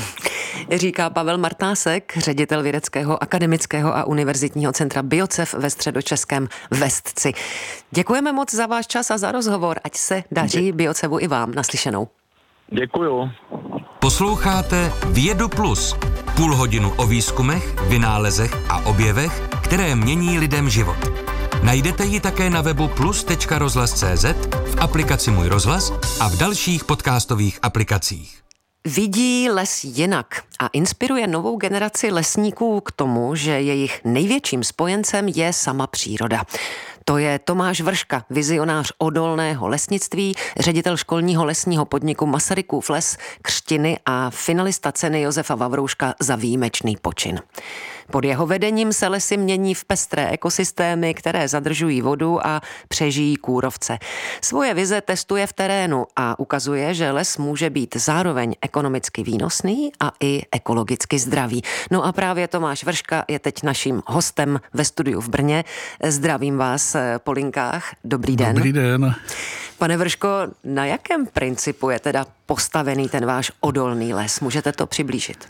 Říká Pavel Martásek, ředitel vědeckého, akademického a univerzitního centra Biocev ve středočeském Vestci. Děkujeme moc za váš čas a za rozhovor, ať se daří Biocevu i vám. Naslyšenou. Děkuju. Posloucháte Vědu Plus. Půl hodinu o výzkumech, vynálezech a objevech, které mění lidem život. Najdete ji také na webu plus tečka rozhlas tečka cé zet, v aplikaci Můj rozhlas a v dalších podcastových aplikacích. Vidí les jinak a inspiruje novou generaci lesníků k tomu, že jejich největším spojencem je sama příroda. To je Tomáš Vrška, vizionář odolného lesnictví, ředitel školního lesního podniku Masarykův les, křtiny a finalista ceny Josefa Vavrouška za výjimečný počin. Pod jeho vedením se lesy mění v pestré ekosystémy, které zadržují vodu a přežijí kůrovce. Svoje vize testuje v terénu a ukazuje, že les může být zároveň ekonomicky výnosný a i ekologicky zdravý. No a právě Tomáš Vrška je teď naším hostem ve studiu v Brně. Zdravím vás po linkách. Dobrý den. Dobrý den. Pane Vrško, na jakém principu je teda postavený ten váš odolný les? Můžete to přiblížit?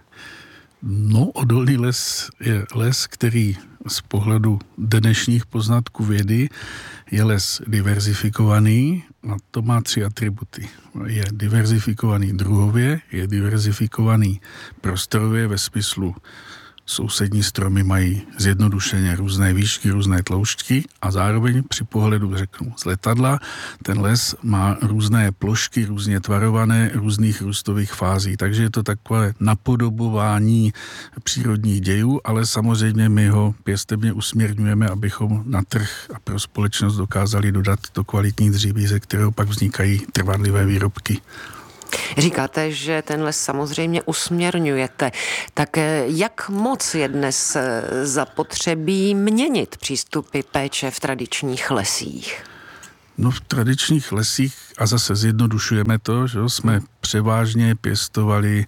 No, odolný les je les, který z pohledu dnešních poznatků vědy je les diverzifikovaný a to má tři atributy. Je diverzifikovaný druhově, je diverzifikovaný prostorově ve smyslu sousední stromy mají zjednodušeně různé výšky, různé tloušťky a zároveň při pohledu, řeknu, z letadla, ten les má různé plošky, různě tvarované, různých růstových fází. Takže je to takové napodobování přírodních dějů, ale samozřejmě my ho pěstebně usměrňujeme, abychom na trh a pro společnost dokázali dodat to kvalitní dříví, ze kterého pak vznikají trvanlivé výrobky. Říkáte, že ten les samozřejmě usměrňujete. Tak jak moc je dnes zapotřebí měnit přístupy péče v tradičních lesích? No v tradičních lesích, a zase zjednodušujeme to, že jsme převážně pěstovali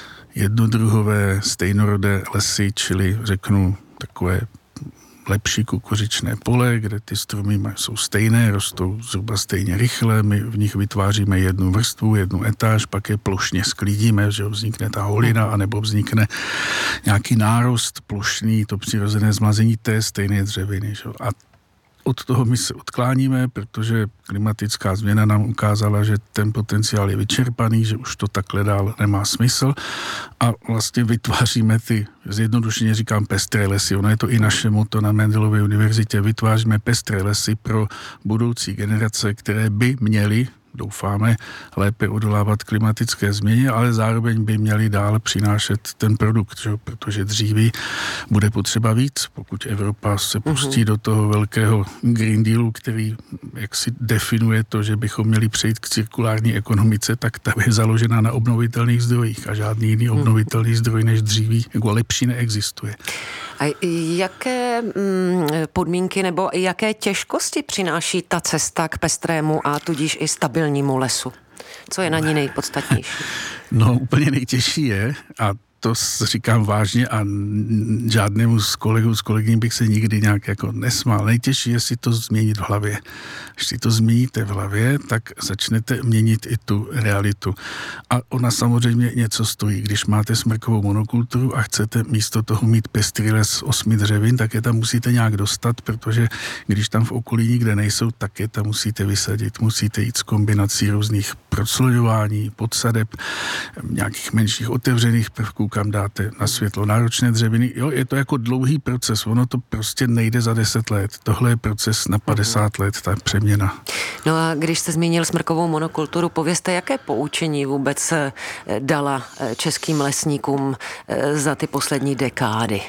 jednodruhové stejnorodé lesy, čili řeknu takové lepší kukuřičné pole, kde ty stromy jsou stejné, rostou zhruba stejně rychle, my v nich vytváříme jednu vrstvu, jednu etáž, pak je plošně sklidíme, že vznikne ta holina, anebo vznikne nějaký nárost plošný, to přirozené zmlazení té stejné dřeviny. Že? A od toho my se odkláníme, protože klimatická změna nám ukázala, že ten potenciál je vyčerpaný, že už to takhle dál nemá smysl a vlastně vytváříme ty, zjednodušeně říkám, pestré lesy. Ono je to i naše motto na Mendelově univerzitě. Vytváříme pestré lesy pro budoucí generace, které by měly, doufáme, lépe odolávat klimatické změně, ale zároveň by měli dál přinášet ten produkt, že? Protože dříví bude potřeba víc, pokud Evropa se pustí uh-huh. do toho velkého Green Dealu, který jaksi definuje to, že bychom měli přejít k cirkulární ekonomice, tak ta je založena na obnovitelných zdrojích a žádný jiný uh-huh. obnovitelný zdroj než dříví jako lepší neexistuje. A jaké mm, podmínky nebo jaké těžkosti přináší ta cesta k pestrému a tudíž i stabilnímu lesu? Co je na ní nejpodstatnější? No úplně nejtěžší je, a to říkám vážně a žádnému z kolegů, z kolegyní bych se nikdy nějak jako nesmál. Nejtěžší je si to změnit v hlavě. Když si to změníte v hlavě, tak začnete měnit i tu realitu. A ona samozřejmě něco stojí. Když máte smrkovou monokulturu a chcete místo toho mít pestrý les osmi dřevin, tak je tam musíte nějak dostat, protože když tam v okolí nikde nejsou, tak je tam musíte vysadit. Musíte jít s kombinací různých proclojování, podsadeb, nějakých menších otevřených prvků, kam dáte na světlo náročné dřeviny. Jo, je to jako dlouhý proces, ono to prostě nejde za deset let. Tohle je proces na padesát let, ta přeměna. No a když jste zmínil smrkovou monokulturu, povězte, jaké poučení vůbec dala českým lesníkům za ty poslední dekády?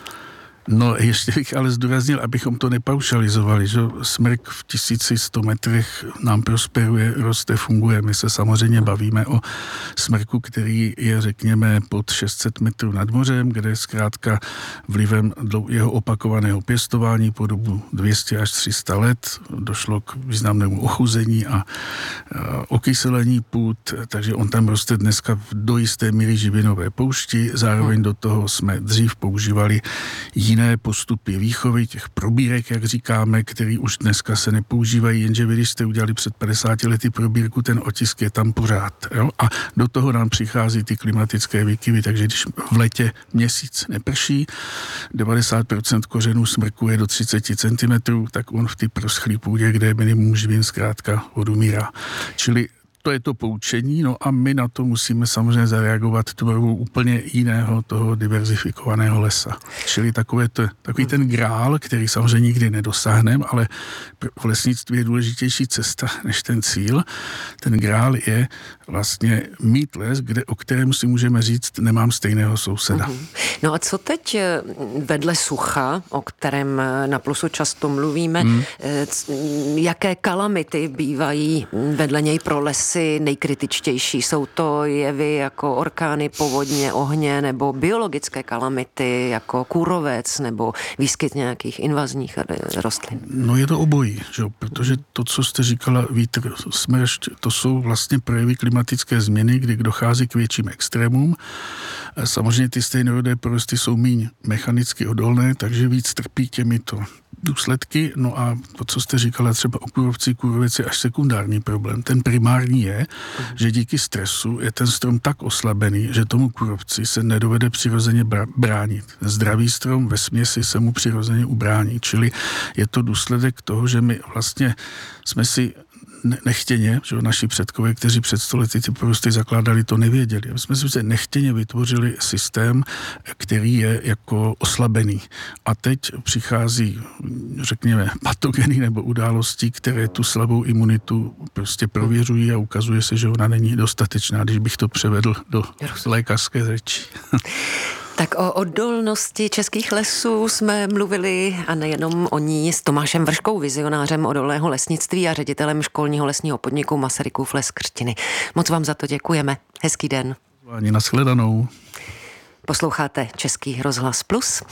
No, ještě bych ale zdůraznil, abychom to nepaušalizovali, že smrk v tisíci sto metrech nám prosperuje, roste, funguje. My se samozřejmě bavíme o smrku, který je, řekněme, pod šest set metrů nad mořem, kde zkrátka vlivem jeho opakovaného pěstování po dobu dvě stě až tři sta let došlo k významnému ochuzení a, a okyselení půd, takže on tam roste dneska do jisté míry živinové poušti. Zároveň do toho jsme dřív používali jiné postupy výchovy, těch probírek, jak říkáme, který už dneska se nepoužívají, jenže vy, když jste udělali před padesáti lety probírku, ten otisk je tam pořád. Jo? A do toho nám přichází ty klimatické výkyvy, takže když v letě měsíc neprší, devadesát procent kořenů smrku je do třicet centimetrů, tak on v ty proschlý půdě, kde je minimum živin, zkrátka odumírá. Čili to je to poučení, no a my na to musíme samozřejmě zareagovat tvorbou úplně jiného toho diverzifikovaného lesa. Čili takové to, takový ten grál, který samozřejmě nikdy nedosáhneme, ale v lesnictví je důležitější cesta než ten cíl. Ten grál je vlastně mít les, kde, o kterém si můžeme říct, nemám stejného souseda. Uhum. No a co teď vedle sucha, o kterém na Plusu často mluvíme, hmm. jaké kalamity bývají vedle něj pro lesy nejkritičtější? Jsou to jevy jako orkány, povodně, ohně nebo biologické kalamity jako kůrovec nebo výskyt nějakých invazních rostlin? No je to obojí, že? Protože to, co jste říkala, vítr, smršť, to jsou vlastně projevy klimatické změny, kdy dochází k větším extrémům. Samozřejmě ty stejnorodé porosty jsou míň mechanicky odolné, takže víc trpí těmito důsledky. No a to, co jste říkala třeba o kůrovci, kůrovec je až sekundární problém. Ten primární je, uh-huh. že díky stresu je ten strom tak oslabený, že tomu kůrovci se nedovede přirozeně bránit. Zdravý strom ve směsi se mu přirozeně ubrání. Čili je to důsledek toho, že my vlastně jsme si nechtěně, že naši předkové, kteří před sto lety ty porosty zakládali, to nevěděli. My jsme si nechtěně vytvořili systém, který je jako oslabený. A teď přichází, řekněme, patogeny nebo události, které tu slabou imunitu prostě prověřují a ukazuje se, že ona není dostatečná, když bych to převedl do lékařské řeči. Tak o odolnosti českých lesů jsme mluvili a nejenom o ní s Tomášem Vrškou, vizionářem odolného lesnictví a ředitelem školního lesního podniku Masarykův les Křtiny. Moc vám za to děkujeme. Hezký den. Ani nashledanou. Posloucháte Český rozhlas Plus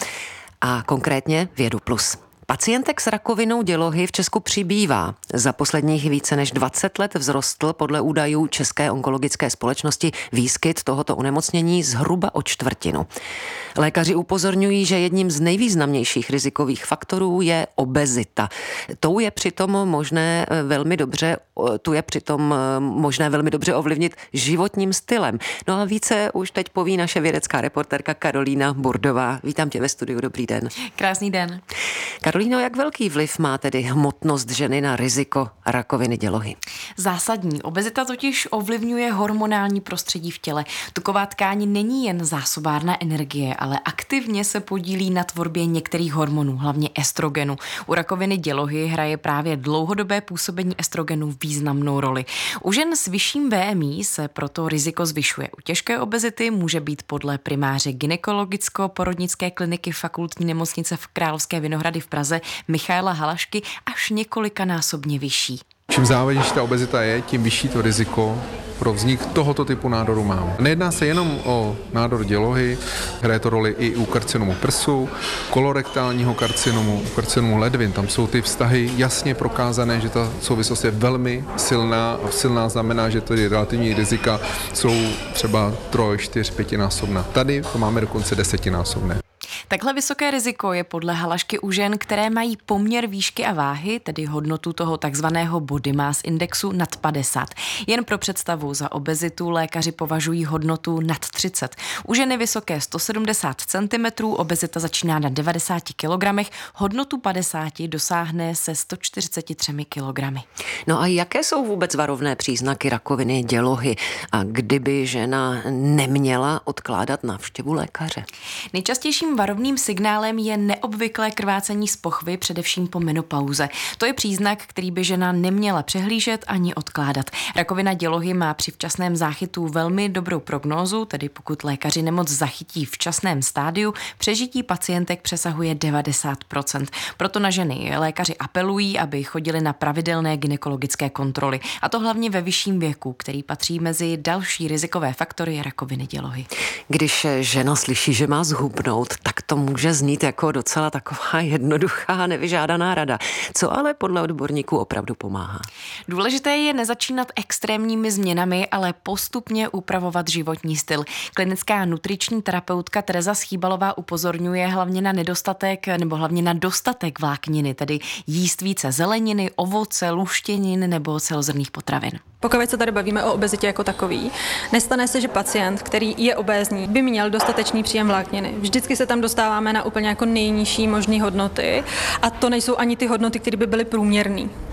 a konkrétně Vědu Plus. Pacientek s rakovinou dělohy v Česku přibývá. Za posledních více než dvacet let vzrostl podle údajů České onkologické společnosti výskyt tohoto onemocnění zhruba o čtvrtinu. Lékaři upozorňují, že jedním z nejvýznamnějších rizikových faktorů je obezita. Tou je přitom možné velmi dobře, tu je přitom možné velmi dobře ovlivnit životním stylem. No a více už teď poví naše vědecká reportérka Karolína Burdová. Vítám tě ve studiu, dobrý den. Krásný den. Karolíno, jak velký vliv má tedy hmotnost ženy na riziko rakoviny dělohy? Zásadní. Obezita totiž ovlivňuje hormonální prostředí v těle. Tuková tkáň není jen zásobárna energie, ale aktivně se podílí na tvorbě některých hormonů, hlavně estrogenu. U rakoviny dělohy hraje právě dlouhodobé působení estrogenu významnou roli. U žen s vyšším V M I se proto riziko zvyšuje. U těžké obezity může být podle primáře gynekologicko-porodnické kliniky Fakultní nemocnice v Královské Vinohrady v Praze Michaela Halašky až několikanásobně vyšší. Čím závažnější ta obezita je, tím vyšší to riziko pro vznik tohoto typu nádoru mám. Nejedná se jenom o nádor dělohy, hraje to roli i u karcinomu prsu, kolorektálního karcinomu, karcinomu ledvin. Tam jsou ty vztahy jasně prokázané, že ta souvislost je velmi silná a silná znamená, že ty relativní rizika jsou třeba troj, čtyř, pětinásobná. Tady to máme dokonce desetinásobné. Takhle vysoké riziko je podle Halašky u žen, které mají poměr výšky a váhy, tedy hodnotu toho takzvaného body mass indexu nad padesát. Jen pro představu, za obezitu lékaři považují hodnotu nad třicet. U ženy vysoké sto sedmdesát centimetrů obezita začíná na devadesáti kilogramech, hodnotu padesáti dosáhne se sto čtyřiceti třemi kilogramy. No a jaké jsou vůbec varovné příznaky rakoviny dělohy a kdyby žena neměla odkládat návštěvu lékaře? Nejčastějším varovným signálem je neobvyklé krvácení z pochvy, především po menopauze. To je příznak, který by žena neměla přehlížet ani odkládat. Rakovina dělohy má při včasném záchytu velmi dobrou prognózu, tedy pokud lékaři nemoc zachytí v včasném stádiu, přežití pacientek přesahuje devadesát procent. Proto na ženy lékaři apelují, aby chodili na pravidelné gynekologické kontroly. A to hlavně ve vyšším věku, který patří mezi další rizikové faktory rakoviny dělohy. Když žena slyší, že má zhubnout, tak to může znít jako docela taková jednoduchá nevyžádaná rada. Co ale podle odborníků opravdu pomáhá? Důležité je nezačínat extrémními změnami, ale postupně upravovat životní styl. Klinická nutriční terapeutka Tereza Schýbalová upozorňuje hlavně na nedostatek nebo hlavně na dostatek vlákniny, tedy jíst více zeleniny, ovoce, luštěnin nebo celozrnných potravin. Pokud se tady bavíme o obezitě jako takový, nestane se, že pacient, který je obézní, by měl dostatečný příjem vlákniny. Vždycky se tam dostáváme na úplně jako nejnižší možné hodnoty a to nejsou ani ty hodnoty, které by byly průměrné.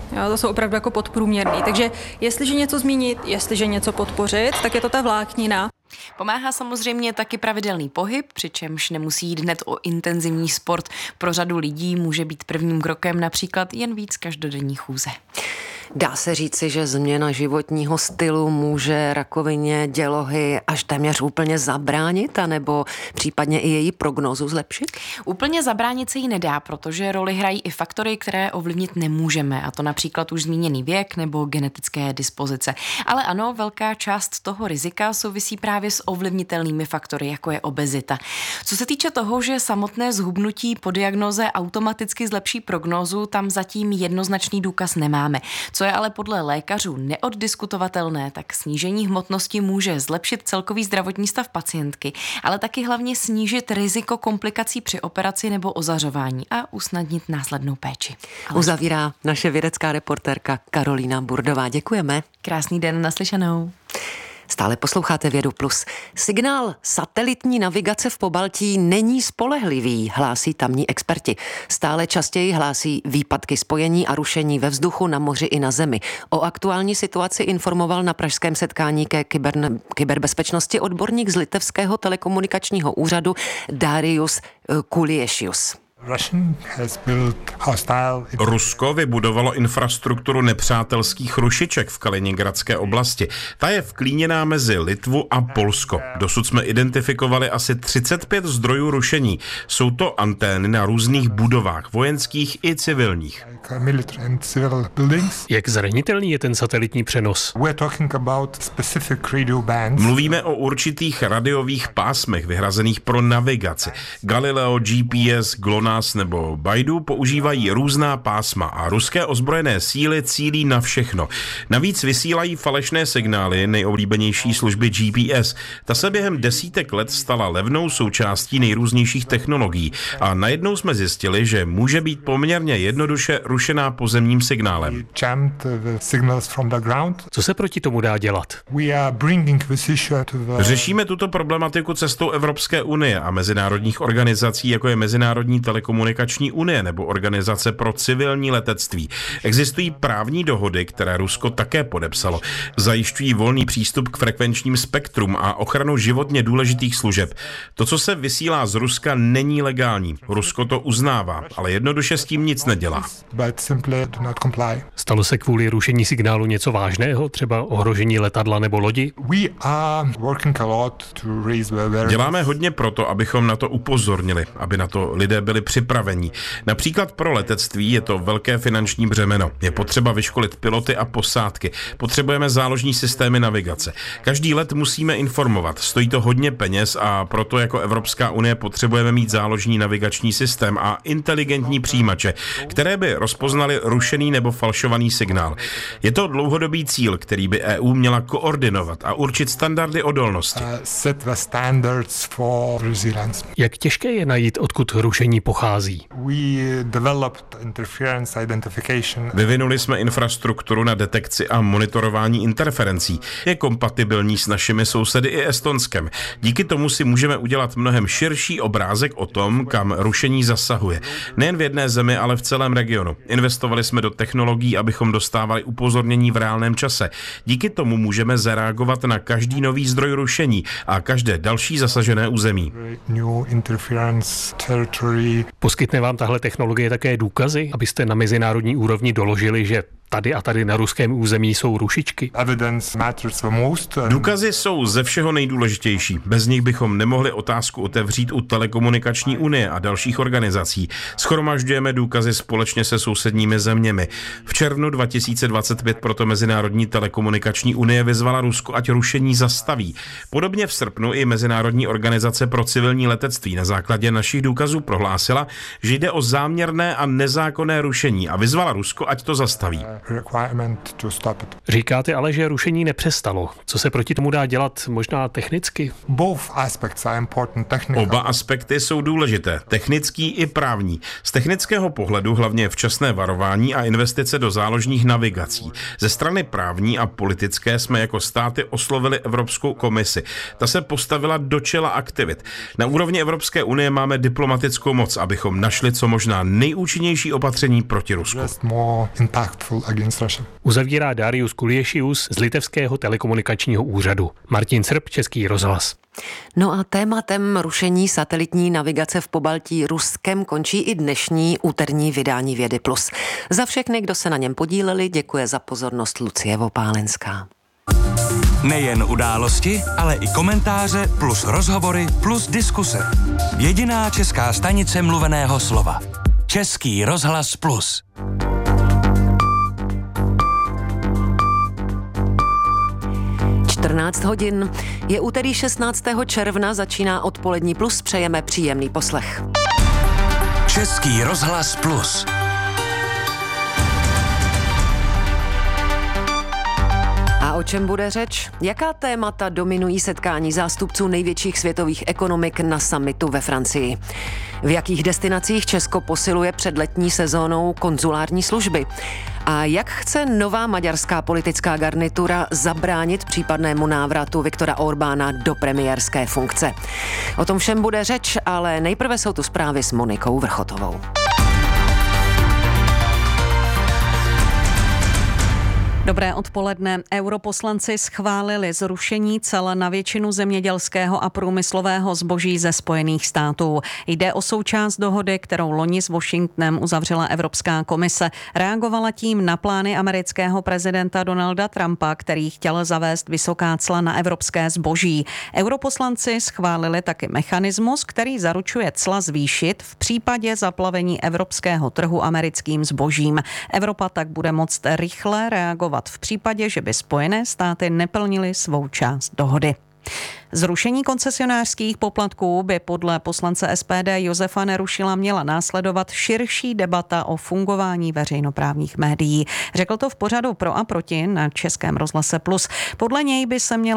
Jo, to jsou opravdu jako podprůměrný. Takže jestliže něco zmínit, jestliže něco podpořit, tak je to ta vláknina. Pomáhá samozřejmě taky pravidelný pohyb, přičemž nemusí jít hned o intenzivní sport. Pro řadu lidí může být prvním krokem například jen víc každodenní chůze. Dá se říci, že změna životního stylu může rakovině dělohy až téměř úplně zabránit, anebo případně i její prognózu zlepšit? Úplně zabránit se jí nedá, protože roli hrají i faktory, které ovlivnit nemůžeme, a to například už zmíněný věk nebo genetické dispozice. Ale ano, velká část toho rizika souvisí právě s ovlivnitelnými faktory, jako je obezita. Co se týče toho, že samotné zhubnutí po diagnoze automaticky zlepší prognózu, tam zatím jednoznačný důkaz nemáme. Co je ale podle lékařů neoddiskutovatelné, tak snížení hmotnosti může zlepšit celkový zdravotní stav pacientky, ale taky hlavně snížit riziko komplikací při operaci nebo ozařování a usnadnit následnou péči. Ale... Uzavírá naše vědecká reportérka Karolína Burdová. Děkujeme. Krásný den, naslyšenou. Stále posloucháte Vědu Plus. Signál satelitní navigace v Pobaltí není spolehlivý, hlásí tamní experti. Stále častěji hlásí výpadky spojení a rušení ve vzduchu, na moři i na zemi. O aktuální situaci informoval na pražském setkání ke kyber, kyberbezpečnosti odborník z Litevského telekomunikačního úřadu Darius Kuliešius. Rusko vybudovalo infrastrukturu nepřátelských rušiček v Kaliningradské oblasti. Ta je vklíněná mezi Litvu a Polsko. Dosud jsme identifikovali asi třicet pět zdrojů rušení. Jsou to antény na různých budovách, vojenských i civilních. Jak zranitelný je ten satelitní přenos? Mluvíme o určitých radiových pásmech vyhrazených pro navigaci. Galileo, G P S, GLONASS nebo Baidu používají různá pásma a ruské ozbrojené síly cílí na všechno. Navíc vysílají falešné signály nejoblíbenější služby G P S. Ta se během desítek let stala levnou součástí nejrůznějších technologií a najednou jsme zjistili, že může být poměrně jednoduše rušená pozemním signálem. Co se proti tomu dá dělat? Řešíme tuto problematiku cestou Evropské unie a mezinárodních organizací, jako je Mezinárodní telekomunikační unie nebo Organizace pro civilní letectví. Existují právní dohody, které Rusko také podepsalo. Zajišťují volný přístup k frekvenčním spektrům a ochranu životně důležitých služeb. To, co se vysílá z Ruska, není legální. Rusko to uznává, ale jednoduše s tím nic nedělá. Stalo se kvůli rušení signálu něco vážného, třeba ohrožení letadla nebo lodi? Děláme hodně proto, abychom na to upozornili, aby na to lidé byli připraveni. Například pro letectví je to velké finanční břemeno. Je potřeba vyškolit piloty a posádky. Potřebujeme záložní systémy navigace. Každý let musíme informovat. Stojí to hodně peněz a proto jako Evropská unie potřebujeme mít záložní navigační systém a inteligentní přijímače, které by rozpoznaly rušený nebo falšovaný signál. Je to dlouhodobý cíl, který by E U měla koordinovat a určit standardy odolnosti. Jak těžké je najít, odkud rušení pochází? Vyvinuli jsme infrastrukturu na detekci a monitorování interferencí. Je kompatibilní s našimi sousedy i Estonskem. Díky tomu si můžeme udělat mnohem širší obrázek o tom, kam rušení zasahuje. Nejen v jedné zemi, ale v celém regionu. Investovali jsme do technologií, abychom dostávali upozornění v reálném čase. Díky tomu můžeme zareagovat na každý nový zdroj rušení a každé další zasažené území. Poskytne vám tahle technologie také důkazy, abyste na mezinárodní úrovni doložili, že tady a tady na ruském území jsou rušičky? Důkazy jsou ze všeho nejdůležitější. Bez nich bychom nemohli otázku otevřít u Telekomunikační unie a dalších organizací. Shromažďujeme důkazy společně se sousedními zeměmi. V červnu dva tisíce dvacet pět proto Mezinárodní telekomunikační unie vyzvala Rusko, ať rušení zastaví. Podobně v srpnu i Mezinárodní organizace pro civilní letectví na základě našich důkazů prohlásila, že jde o záměrné a nezákonné rušení a vyzvala Rusko, ať to zastaví. Říkáte ale, že rušení nepřestalo. Co se proti tomu dá dělat, možná technicky? Oba aspekty jsou důležité, technický i právní. Z technického pohledu hlavně včasné varování a investice do záložních navigací. Ze strany právní a politické jsme jako státy oslovili Evropskou komisi. Ta se postavila do čela aktivit. Na úrovni Evropské unie máme diplomatickou moc, abychom našli co možná nejúčinnější opatření proti Rusku. Uzavírá Darius Kuliešius z Litevského telekomunikačního úřadu. Martin Srb, Český rozhlas. No a tématem rušení satelitní navigace v Pobaltí Ruskem končí i dnešní úterní vydání Vědy plus. Za všechny, kdo se na něm podíleli, děkuje za pozornost Lucie Vopálenská. Nejen události, ale i komentáře plus rozhovory plus diskuse. Jediná česká stanice mluveného slova. Český rozhlas plus. čtrnáct hodin. Je úterý šestnáctého června, začíná odpolední plus, přejeme příjemný poslech. Český rozhlas plus. A o čem bude řeč? Jaká témata dominují setkání zástupců největších světových ekonomik na summitu ve Francii? V jakých destinacích Česko posiluje před letní sezónou konzulární služby? A jak chce nová maďarská politická garnitura zabránit případnému návratu Viktora Orbána do premiérské funkce? O tom všem bude řeč, ale nejprve jsou tu zprávy s Monikou Vrchotovou. Dobré odpoledne. Europoslanci schválili zrušení cel na většinu zemědělského a průmyslového zboží ze Spojených států. Jde o součást dohody, kterou loni s Washingtonem uzavřela Evropská komise. Reagovala tím na plány amerického prezidenta Donalda Trumpa, který chtěl zavést vysoká cla na evropské zboží. Europoslanci schválili taky mechanismus, který zaručuje cla zvýšit v případě zaplavení evropského trhu americkým zbožím. Evropa tak bude moct rychle reagovat v případě, že by Spojené státy neplnily svou část dohody. Zrušení koncesionářských poplatků by podle poslance S P D Josefa Nerušila měla následovat širší debata o fungování veřejnoprávních médií. Řekl to v pořadu Pro a proti na Českém rozhlase Plus. Podle něj by se měla